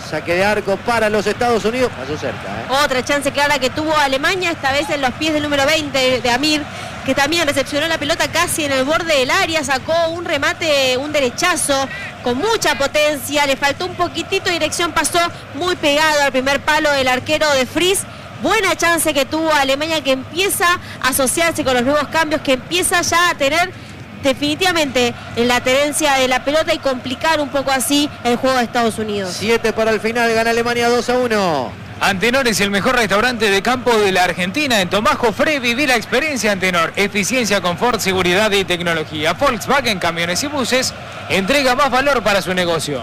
Saque de arco para los Estados Unidos. Pasó cerca, ¿eh? Otra chance clara que tuvo Alemania, esta vez en los pies del número veinte de Amir, que también recepcionó la pelota casi en el borde del área, sacó un remate, un derechazo con mucha potencia, le faltó un poquitito de dirección, pasó muy pegado al primer palo del arquero de Fries. Buena chance que tuvo Alemania, que empieza a asociarse con los nuevos cambios, que empieza ya a tener definitivamente en la tenencia de la pelota y complicar un poco así el juego de Estados Unidos. siete para el final, gana Alemania dos a uno. Antenor es el mejor restaurante de campo de la Argentina. En Tomás Jofré viví la experiencia Antenor. Eficiencia, confort, seguridad y tecnología. Volkswagen Camiones y Buses entrega más valor para su negocio.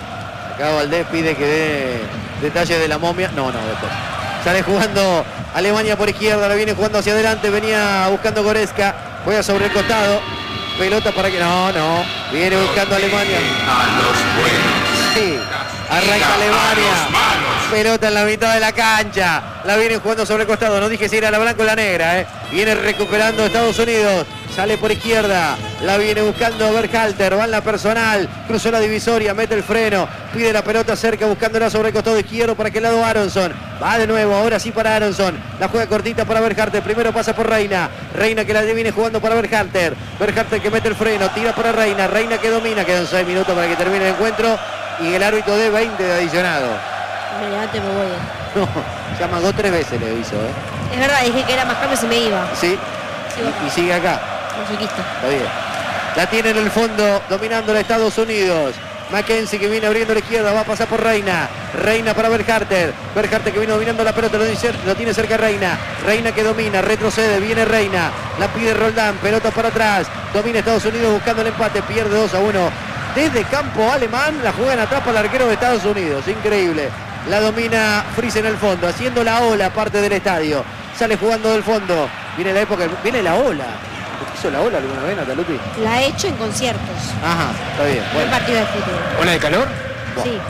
Acá Valdés pide que dé detalles de la momia. No, no, después. Sale jugando Alemania por izquierda, la viene jugando hacia adelante, venía buscando Goretzka, juega sobre el costado. Pelota para que... No, no. Viene buscando Alemania. A los buenos. Sí. Arranca Alemania. Pelota en la mitad de la cancha. La viene jugando sobre el costado. No dije si era la blanca o la negra. ¿eh? Viene recuperando Estados Unidos. Sale por izquierda. La viene buscando Berhalter. Va en la personal. Cruzó la divisoria. Mete el freno. Pide la pelota cerca buscándola sobre el costado izquierdo. Para aquel lado Aronson. Va de nuevo. Ahora sí para Aronson. La juega cortita para Berhalter. Primero pasa por Reina. Reina que la viene jugando para Berhalter. Berhalter que mete el freno. Tira para Reina. Reina que domina. Quedan seis minutos para que termine el encuentro. Y el árbitro de veinte de adicionado. Me levanté, me voy. No, ya amagó tres veces le hizo, ¿eh? Es verdad, dije que era más cambio y se me iba. Sí, Sigo y, y sigue acá. Musiquista. Está bien. La tiene en el fondo, dominando a Estados Unidos. Mackenzie que viene abriendo la izquierda, va a pasar por Reina. Reina para Berhalter. Berhalter que viene dominando la pelota, lo, dice, lo tiene cerca Reina. Reina que domina, retrocede, viene Reina. La pide Roldán, pelota para atrás. Domina Estados Unidos buscando el empate, pierde dos a uno. Desde campo alemán, la juegan atrás para el arquero de Estados Unidos. Increíble. La domina Fries en el fondo, haciendo la ola parte del estadio. Sale jugando del fondo. Viene la época, viene la ola. ¿Hizo la ola alguna vez, Nataluti? La he hecho en conciertos. Ajá, está bien. En Bueno, partido de fútbol. ¿Ola de calor? Bueno. Sí.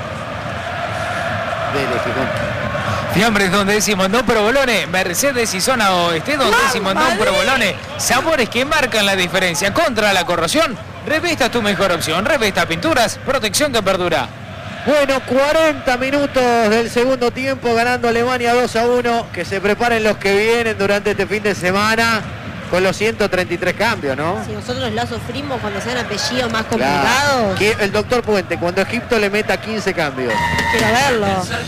dele, Gijón. Fiambres donde decimos provolone, Mercedes y zona oeste donde decimos provolone, sabores que marcan la diferencia contra la corrosión. Revesta tu mejor opción, Revesta Pinturas, protección que perdura. Bueno, cuarenta minutos del segundo tiempo, ganando Alemania dos a uno. Que se preparen los que vienen durante este fin de semana con los ciento treinta y tres cambios, ¿no? Si nosotros la sufrimos cuando sean apellidos más Claro. complicados, Que el doctor Puente, cuando Egipto le meta quince cambios. quiero verlo.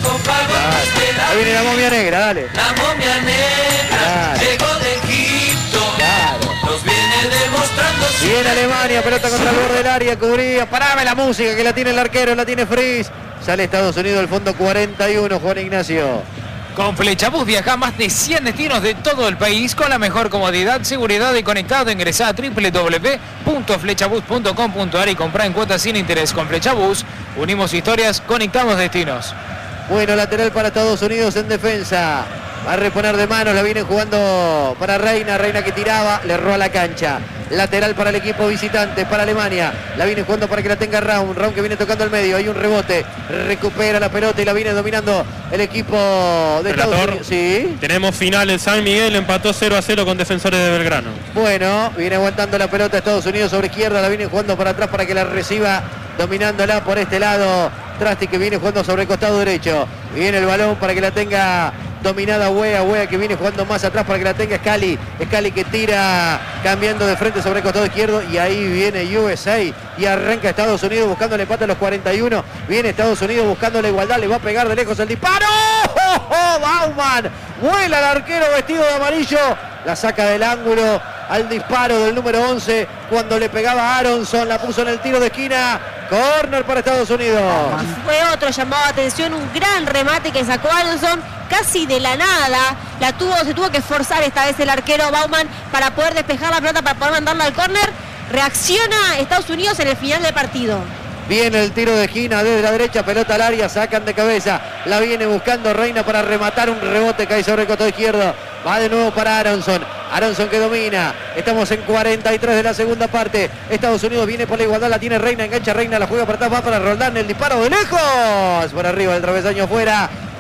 Ahí viene la momia negra, dale. La momia negra Claro. llegó de Egipto, Claro. nos viene demostrando su Viene Alemania, pelota contra el borde del área, cubría. Parame la música que la tiene el arquero, la tiene Fries. Sale Estados Unidos del fondo cuarenta y uno, Juan Ignacio. Con Flechabús viaja a más de cien destinos de todo el país con la mejor comodidad, seguridad y conectado. Ingresá a doble u doble u doble u punto flechabús punto com punto a r y comprá en cuotas sin interés. Con Flechabús unimos historias, conectamos destinos. Bueno, lateral para Estados Unidos en defensa. Va a reponer de manos, la vienen jugando para Reina. Reina que tiraba, le erró a la cancha. Lateral para el equipo visitante, para Alemania. La viene jugando para que la tenga Raun. Raun que viene tocando el medio. Hay un rebote. Recupera la pelota y la viene dominando el equipo de Estados Relator, Unidos. Sí. tenemos final en San Miguel, empató cero a cero con Defensores de Belgrano. Bueno, viene aguantando la pelota Estados Unidos sobre izquierda. La viene jugando para atrás para que la reciba. Dominándola por este lado. Trasti que viene jugando sobre el costado derecho. Viene el balón para que la tenga dominada Wea. Wea que viene jugando más atrás para que la tenga Scali. Scali que tira cambiando de frente sobre el costado izquierdo. Y ahí viene U S A. Y arranca Estados Unidos buscando el empate a los cuarenta y uno. Viene Estados Unidos buscando la igualdad. Le va a pegar de lejos el disparo. ¡Oh, oh, Bauman! Vuela el arquero vestido de amarillo. La saca del ángulo al disparo del número once. Cuando le pegaba a Aronson. La puso en el tiro de esquina. Corner para Estados Unidos. Fue otro llamado de atención, un gran remate que sacó Aronson casi de la nada. La tuvo, se tuvo que esforzar esta vez el arquero Bauman para poder despejar la pelota, para poder mandarla al córner. Reacciona Estados Unidos en el final del partido. Viene el tiro de esquina desde la derecha, pelota al área, sacan de cabeza. La viene buscando Reina para rematar un rebote, cae sobre el costado izquierdo. Va de nuevo para Aronson. Aronson que domina. Estamos en cuarenta y tres de la segunda parte. Estados Unidos viene por la igualdad, la tiene Reina, engancha Reina, la juega para atrás, va para Roldán, el disparo de lejos. Por arriba del travesaño afuera.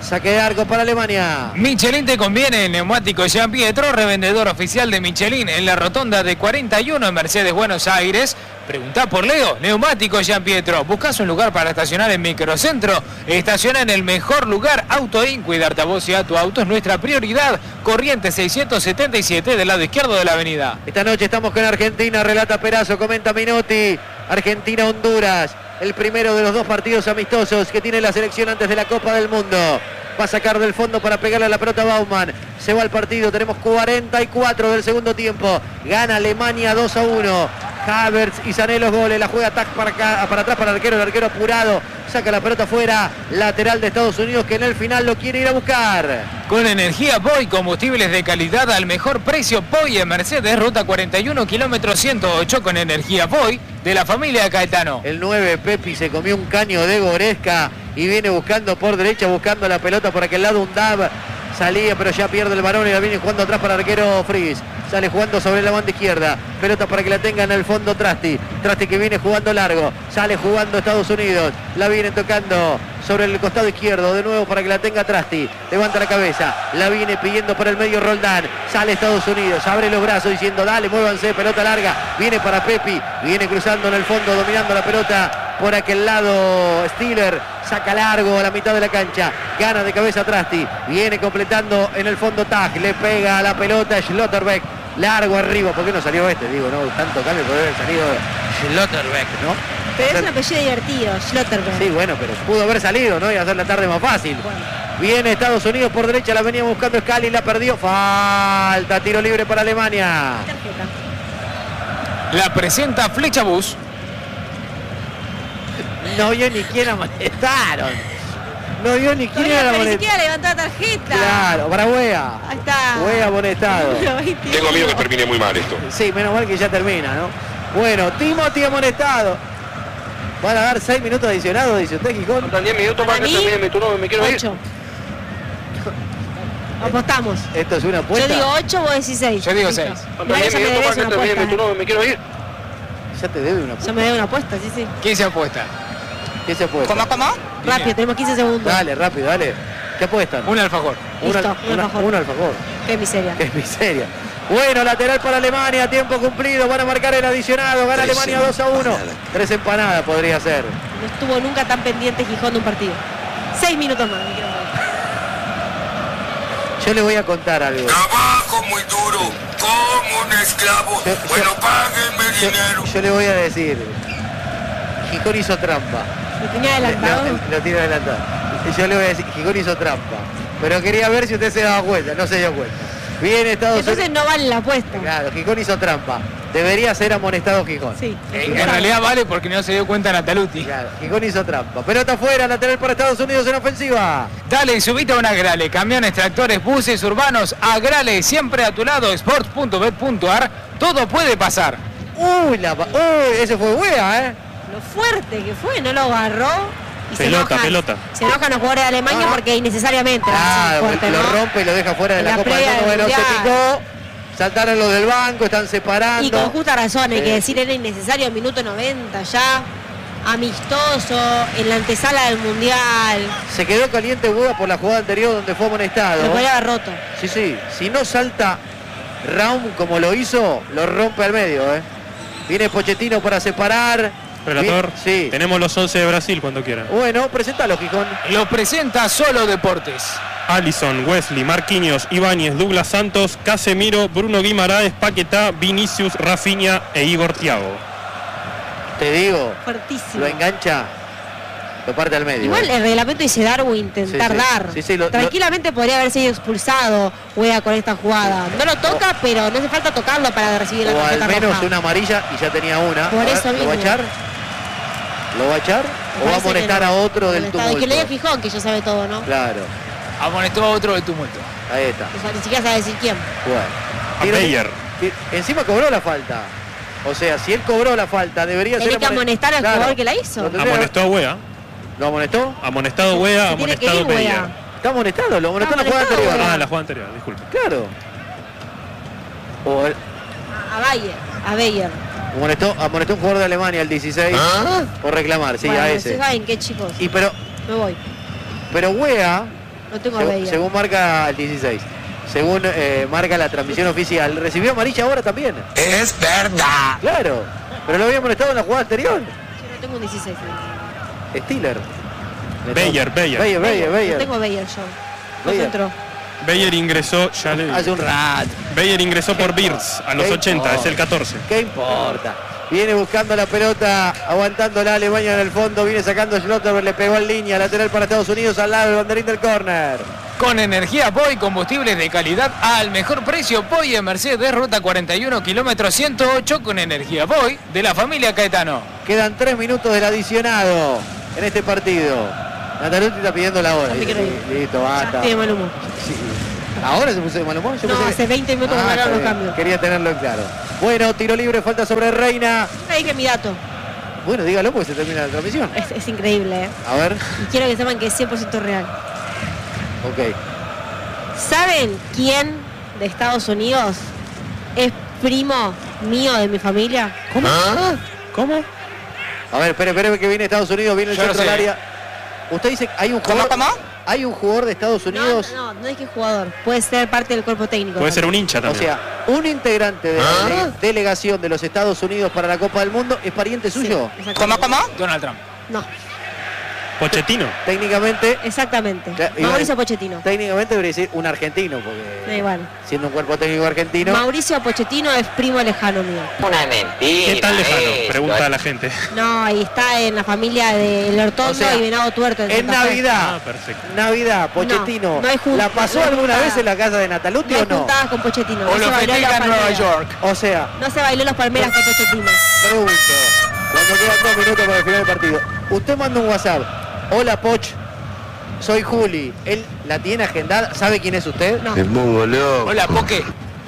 Saque de arco para Alemania. Michelin te conviene, neumático Jean Pietro, revendedor oficial de Michelin en la rotonda de cuarenta y uno en Mercedes, Buenos Aires. Preguntá por Leo, neumático Jean Pietro. Buscás un lugar para estacionar en Microcentro. Estaciona en el mejor lugar, Autoin. Cuidarte a vos y a tu auto es nuestra prioridad. Corriente seiscientos setenta y siete del lado izquierdo de la avenida. Esta noche estamos con Argentina, relata Perazo, comenta Minotti. Argentina-Honduras, el primero de los dos partidos amistosos que tiene la selección antes de la Copa del Mundo. Va a sacar del fondo para pegarle a la pelota Baumann. Se va al partido, tenemos cuarenta y cuatro del segundo tiempo. Gana Alemania dos a uno. Havertz y Sané los goles, la juega tac para, acá, para atrás para el arquero, el arquero apurado, saca la pelota fuera, lateral de Estados Unidos que en el final lo quiere ir a buscar. Con energía Poi, combustibles de calidad al mejor precio. Poi en Mercedes, ruta cuarenta y uno, kilómetro ciento ocho con energía Poi de la familia Caetano. El nueve Pepi se comió un caño de Goresca y viene buscando por derecha, buscando la pelota por aquel lado un Dab. Salía, pero ya pierde el balón y la viene jugando atrás para el arquero Fries. Sale jugando sobre la banda izquierda. Pelota para que la tenga en el fondo Trasti. Trasti que viene jugando largo. Sale jugando Estados Unidos. La viene tocando sobre el costado izquierdo. De nuevo para que la tenga Trasti. Levanta la cabeza. La viene pidiendo por el medio Roldán. Sale Estados Unidos. Abre los brazos diciendo dale, muévanse. Pelota larga. Viene para Pepi. Viene cruzando en el fondo, dominando la pelota por aquel lado Stiller. Saca largo a la mitad de la cancha. Gana de cabeza Trasti. Viene completando en el fondo Tag. Le pega a la pelota Schlotterbeck. Largo arriba. ¿Por qué no salió este? Digo, no, tanto cambio puede haber salido Schlotterbeck, ¿no? Pero es un apellido divertido, Schlotterbeck. Sí, bueno, pero pudo haber salido, ¿no? Y hacer la tarde más fácil. Bueno. Viene Estados Unidos por derecha. La venía buscando Scali. La perdió. Falta. Tiro libre para Alemania. Tarjeta. La presenta Flecha Bus. No vio ni quién amonestaron. No vio ni quién Todavía, era pero ni amonestado. siquiera levantó la tarjeta. Claro, para Wea. Ahí está. Wea amonestado. Tengo miedo que termine muy mal esto. Sí, menos mal que ya termina, ¿no? Bueno, Timothy amonestado. Van a dar seis minutos adicionados, dice usted, Gijón. Faltan diez minutos para que ¿A mí? termine mi turno, me quiero ir. ocho. Apostamos. Esto es una Yo apuesta. digo ocho, vos decís seis. Yo digo Listo. seis. Faltan Mirá que diez ya me minutos debes para que una termine mi apuesta. turno, me quiero ir. Ya te debe una Ya apuesta. me debe una apuesta, sí, sí. ¿Quién se apuesta? ¿Qué se apuesta? ¿Cómo, cómo? Rápido, tenemos quince segundos. Dale, rápido, dale. ¿Qué apuestan? Un alfajor. Listo, Una- un una- alfajor. un alfajor. Qué miseria. Qué miseria. Bueno, lateral para Alemania, tiempo cumplido, van a marcar el adicionado, gana Tres Alemania dos a uno. empanadas. Tres empanadas podría ser. No estuvo nunca tan pendiente Gijón de un partido. Seis minutos más, me quiero morir. Yo le voy a contar algo. Trabajo muy duro, como un esclavo. Yo- Bueno, yo- páguenme Yo, dinero. yo le voy a decir, Gijón hizo trampa. Lo tenía adelantado. Lo, lo tiene adelantado. Yo le voy a decir, Gijón hizo trampa. Pero quería ver si usted se daba cuenta, no se dio cuenta. Viene Estados Entonces Unidos. no vale la apuesta. Claro, Gijón hizo trampa. Debería ser amonestado Gijón. Sí. En, en realidad vale porque no se dio cuenta Nataluti. Claro, Gijón hizo trampa. Pelota afuera, lateral para Estados Unidos en ofensiva. Dale, subite a un Agrale, camiones, tractores, buses urbanos, Agrale, siempre a tu lado, sports punto bet punto ar, todo puede pasar. Uy, la, pa- uy, ese fue Wea, ¿eh? Lo fuerte que fue, no lo agarró. Y se Pelota, enojan- pelota. Se enojan los jugadores de Alemania Ah. porque innecesariamente la hacen Claro, fuerte, lo ¿no? rompe y lo deja fuera de En la, la Copa del previa Mundo. del Bueno, se Mundial. picó. Saltaron los del banco, están separando. Y con justa razón, hay Sí. que decir, era innecesario, minuto noventa ya, amistoso, en la antesala del Mundial. Se quedó caliente Buda por la jugada anterior donde fue amonestado. Lo podría haber roto. Sí, sí. Si no salta Raum como lo hizo, lo rompe al medio, ¿eh? Viene Pochettino para separar. Relator, Bien, sí. tenemos los once de Brasil cuando quieran. Bueno, presentalo, Gijón. Lo presenta Solo Deportes. Alisson, Wesley, Marquinhos, Ibáñez, Douglas Santos, Casemiro, Bruno Guimaraes, Paquetá, Vinicius, Rafinha e Igor Thiago. Te digo, Fuertísimo. lo engancha, lo parte al medio. Igual ¿eh? el reglamento dice Darwin, intentar Sí, sí. dar. Sí, sí, lo- Tranquilamente podría haber sido expulsado Wea con esta jugada. No lo toca, pero no hace falta tocarlo para recibir la O al tarjeta menos roja. una amarilla y ya tenía una. Por A ver, eso ¿Lo va a mismo. echar? ¿Lo va a echar? Me ¿O va a parece que amonestar no. a otro del Amonestado. Y que le diga tumulto? Gijón, que ya sabe todo, ¿no? Claro, Amonestó a otro del tumulto. ahí está. O sea, ni siquiera sabe decir quién. Bueno. A Tiro- Beyer. ti- Encima cobró la falta. O sea, si él cobró la falta, debería Tiene ser... que amonestar al Claro. jugador que la hizo. Lo tendría- Amonestó a Wea. ¿Lo amonestó? Amonestado Wea, Se tiene que amonestado ir, Beyer. Wea. Está amonestado, lo amonestó en la jugada amonestado, anterior. Wea. Ah, la jugada anterior, disculpe. Claro. O el- A Bayer. A Bayer. amonestó, amonestó un jugador de Alemania, el dieciséis, por reclamar, sí, bueno, a ¿se ese. saben qué, chicos? Y pero, Me voy. pero Wea No tengo Según, Beyer. según marca el dieciséis. Según eh, marca la transmisión oficial. Recibió amarilla ahora también. Es verdad. Claro. Pero lo había molestado en la jugada anterior. Yo no tengo un dieciséis. Stiller. Beyer, Beyer. Beyer, Beyer, No Beyer. tengo Beyer yo. No Beyer. entró. Beyer ingresó, ya le Hace un rato. Beyer ingresó por Birds a los ¿Qué ochenta, importa? es el catorce. ¿Qué importa? Viene buscando la pelota, aguantando la Alemania en el fondo, viene sacando Schlotterberg, le pegó en línea, lateral para Estados Unidos al lado del banderín del córner. Con energía Poi, combustibles de calidad al mejor precio. Poi en Mercedes, ruta cuarenta y uno, kilómetro ciento ocho, con energía Poi de la familia Caetano. Quedan tres minutos del adicionado en este partido. Nataluti está pidiendo la hora. No te Dice, quiero ir. "Sí, listo, Ya basta. estoy de mal humor. Sí. ¿Ahora se puso de mal humor? Yo No, pensé hace veinte minutos que Ah, marcaron está los bien. cambios. Quería tenerlo en claro. Bueno, tiro libre, falta sobre Reina. Ahí dije mi dato. Bueno, dígalo porque se termina la transmisión. Es, es increíble, ¿eh? A ver, Y quiero que sepan que es cien por ciento real. ok. ¿Saben quién de Estados Unidos es primo mío de mi familia? ¿Cómo? ¿Cómo? A ver, espere, espere que viene Estados Unidos, viene el Yo lo centro del sé. área. Usted dice que hay un jugador. ¿Cómo, cómo? Hay un jugador de Estados No, Unidos. no, no, no es que es jugador. Puede ser parte del cuerpo técnico. Puede ser también. un hincha O también. sea, un integrante de la ¿Ah? dele- delegación de los Estados Unidos para la Copa del Mundo es pariente Sí, suyo. exactamente. ¿Cómo, cómo? Donald Trump. No, Pochettino. Técnicamente, exactamente. Ya, iba a Mauricio decir- Pochettino. técnicamente debería decir un argentino, Da porque igual. siendo un cuerpo técnico argentino. Mauricio Pochettino es primo lejano mío. Una mentira. ¿Qué tan lejano? esto. Pregunta a la gente. No, ahí está en la familia de Lortondo O sea, y Venado Tuerto. En, En Santa Fe. Navidad, Ah, perfecto. Navidad, Pochettino. No, no hay jun- ¿La pasó no hay alguna juntada. vez en la casa de Nataluti No o hay no? juntadas con Pochettino. O No se lo bailó festeja las en Nueva palmeras. York. O sea, No se bailó las palmeras con Pochettino. pregunto, cuando quedan dos minutos para el final del partido, usted manda un WhatsApp. Hola, Poch. Soy Juli. Él la tiene agendada. ¿Sabe quién es usted? No, Hola, Poque.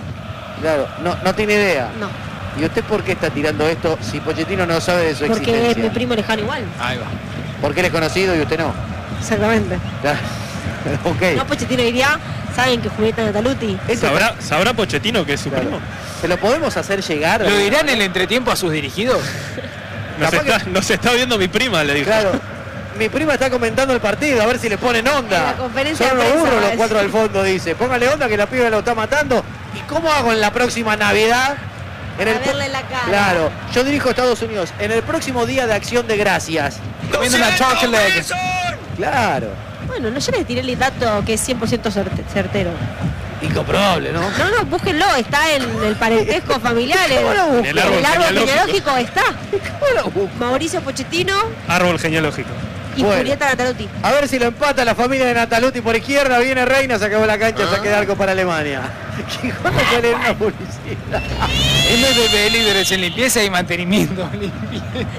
Claro, no, no tiene idea. no. ¿Y usted por qué está tirando esto si Pochettino no sabe de su Porque es mi existencia? primo lejano igual. Ahí va. Porque él es conocido y usted no. Exactamente. Claro. Ok. No, Pochettino diría, ¿saben que Julieta Nataluti? Esto- ¿Sabrá, ¿Sabrá Pochettino que es su claro. primo? ¿Se lo podemos hacer llegar? ¿Lo dirán en el entretiempo a sus dirigidos? Nos Capaz está, nos está viendo mi prima, le dijo. Claro. Mi prima está comentando el partido, a ver si le ponen onda. En la conferencia Son de unos prensa, burros va a los cuatro decir. del fondo, dice. Póngale onda que la piba lo está matando. ¿Y cómo hago en la próxima Navidad? En A el verle la cara. Claro, yo dirijo a Estados Unidos. En el próximo día de acción de gracias. Comiendo una turkey leg. Claro. Bueno, no, yo les tiré el dato que es cien por ciento certe- certero. Incomprobable, ¿no? No, no, búsquenlo, está en el parentesco familiar. En ¿Cómo lo busco? En el árbol el árbol genealógico. genealógico está. ¿Cómo lo busco? Mauricio Pochettino Árbol genealógico. y Bueno. Julieta Nataluti. A ver si lo empata la familia de Nataluti por izquierda. Viene Reina, se acabó la cancha, saque de arco para Alemania. Quijón no puede leer una publicidad. M P P líderes en limpieza y mantenimiento. Limpieza.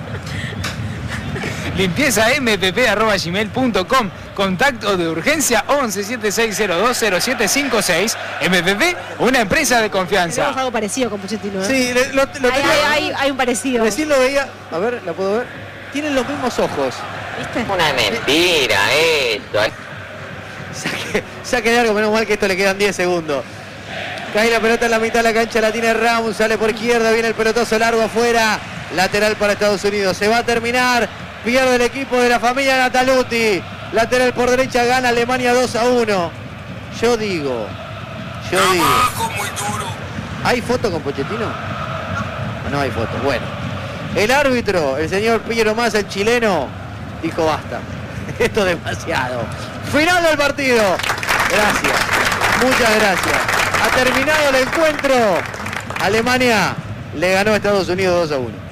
Limpieza m p p arroba gmail punto com. Contacto de urgencia once siete seis cero dos cero siete cinco seis. M P P, una empresa de Tenemos confianza. algo parecido con Pochettino. ¿eh? Sí, le- lo, lo hay, tenía- hay, hay, hay un parecido. Recién lo veía. A ver, ¿la puedo ver? Tienen los mismos ojos. ¿Viste? Una mentira esto. Saque, saque de arco, menos mal que esto le quedan diez segundos. Cae la pelota en la mitad de la cancha, la tiene Ramos, sale por izquierda, viene el pelotazo largo afuera. Lateral para Estados Unidos. Se va a terminar. Pierde el equipo de la familia Nataluti. Lateral por derecha, gana Alemania dos a uno. Yo digo, yo digo. Trabajo muy duro. ¿Hay foto con Pochettino? ¿O no hay foto? Bueno. El árbitro, el señor Piero Massa, el chileno, dijo basta. Esto es demasiado. Final del partido. Gracias. Muchas gracias. Ha terminado el encuentro. Alemania le ganó a Estados Unidos dos a uno.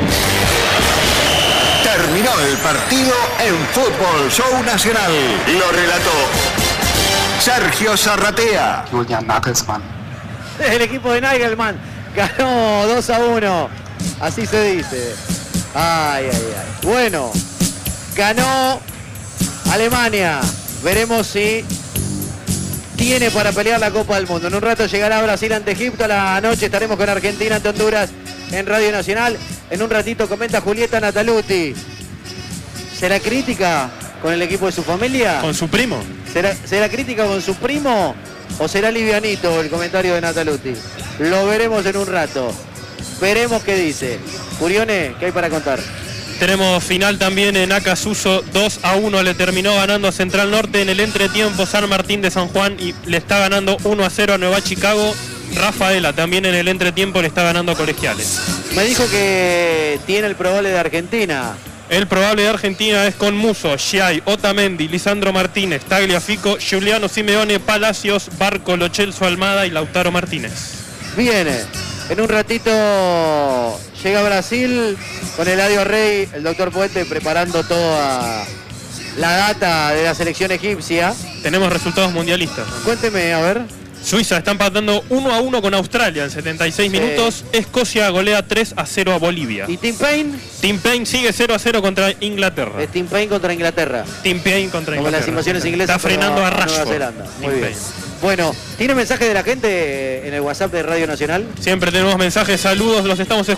Terminó el partido en Fútbol Show Nacional. Lo relató Sergio Zarratea. Julian Nagelsmann. El equipo de Nagelman ganó dos a uno. Así se dice. Ay, ay, ay. Bueno, ganó Alemania. Veremos si tiene para pelear la Copa del Mundo. En un rato llegará Brasil ante Egipto. A la noche estaremos con Argentina ante Honduras en Radio Nacional. En un ratito comenta Julieta Nataluti. ¿Será crítica con el equipo de su familia? Con su primo. ¿Será, ¿Será crítica con su primo o será livianito el comentario de Nataluti? Lo veremos en un rato. Veremos qué dice. Curione, ¿qué hay para contar? Tenemos final también en Acasuso, dos a uno le terminó ganando a Central Norte. En el entretiempo San Martín de San Juan y le está ganando uno a cero a Nueva Chicago. Rafaela también en el entretiempo le está ganando a Colegiales. Me dijo que tiene el probable de Argentina. El probable de Argentina es con Muso, Giai, Otamendi, Lisandro Martínez, Tagliafico, Giuliano Simeone, Palacios, Barco, Lo Celso Almada y Lautaro Martínez. Viene, en un ratito llega Brasil con Eladio Rey, el doctor Puente preparando toda la data de la selección egipcia. Tenemos resultados mundialistas. Cuénteme, a ver. Suiza está empatando uno a uno con Australia en setenta y seis Sí. minutos. Escocia golea tres a cero a Bolivia. ¿Y Tim Payne? Tim Payne sigue cero a cero contra Inglaterra. Es Tim Payne contra Inglaterra. Tim Payne contra Como Inglaterra. las invasiones inglesas. Está frenando pero a Nueva Rashford. Zelanda. Muy Tim bien. Payne. Bueno, ¿tiene mensaje de la gente en el WhatsApp de Radio Nacional? Siempre tenemos mensajes, saludos, los estamos escuchando.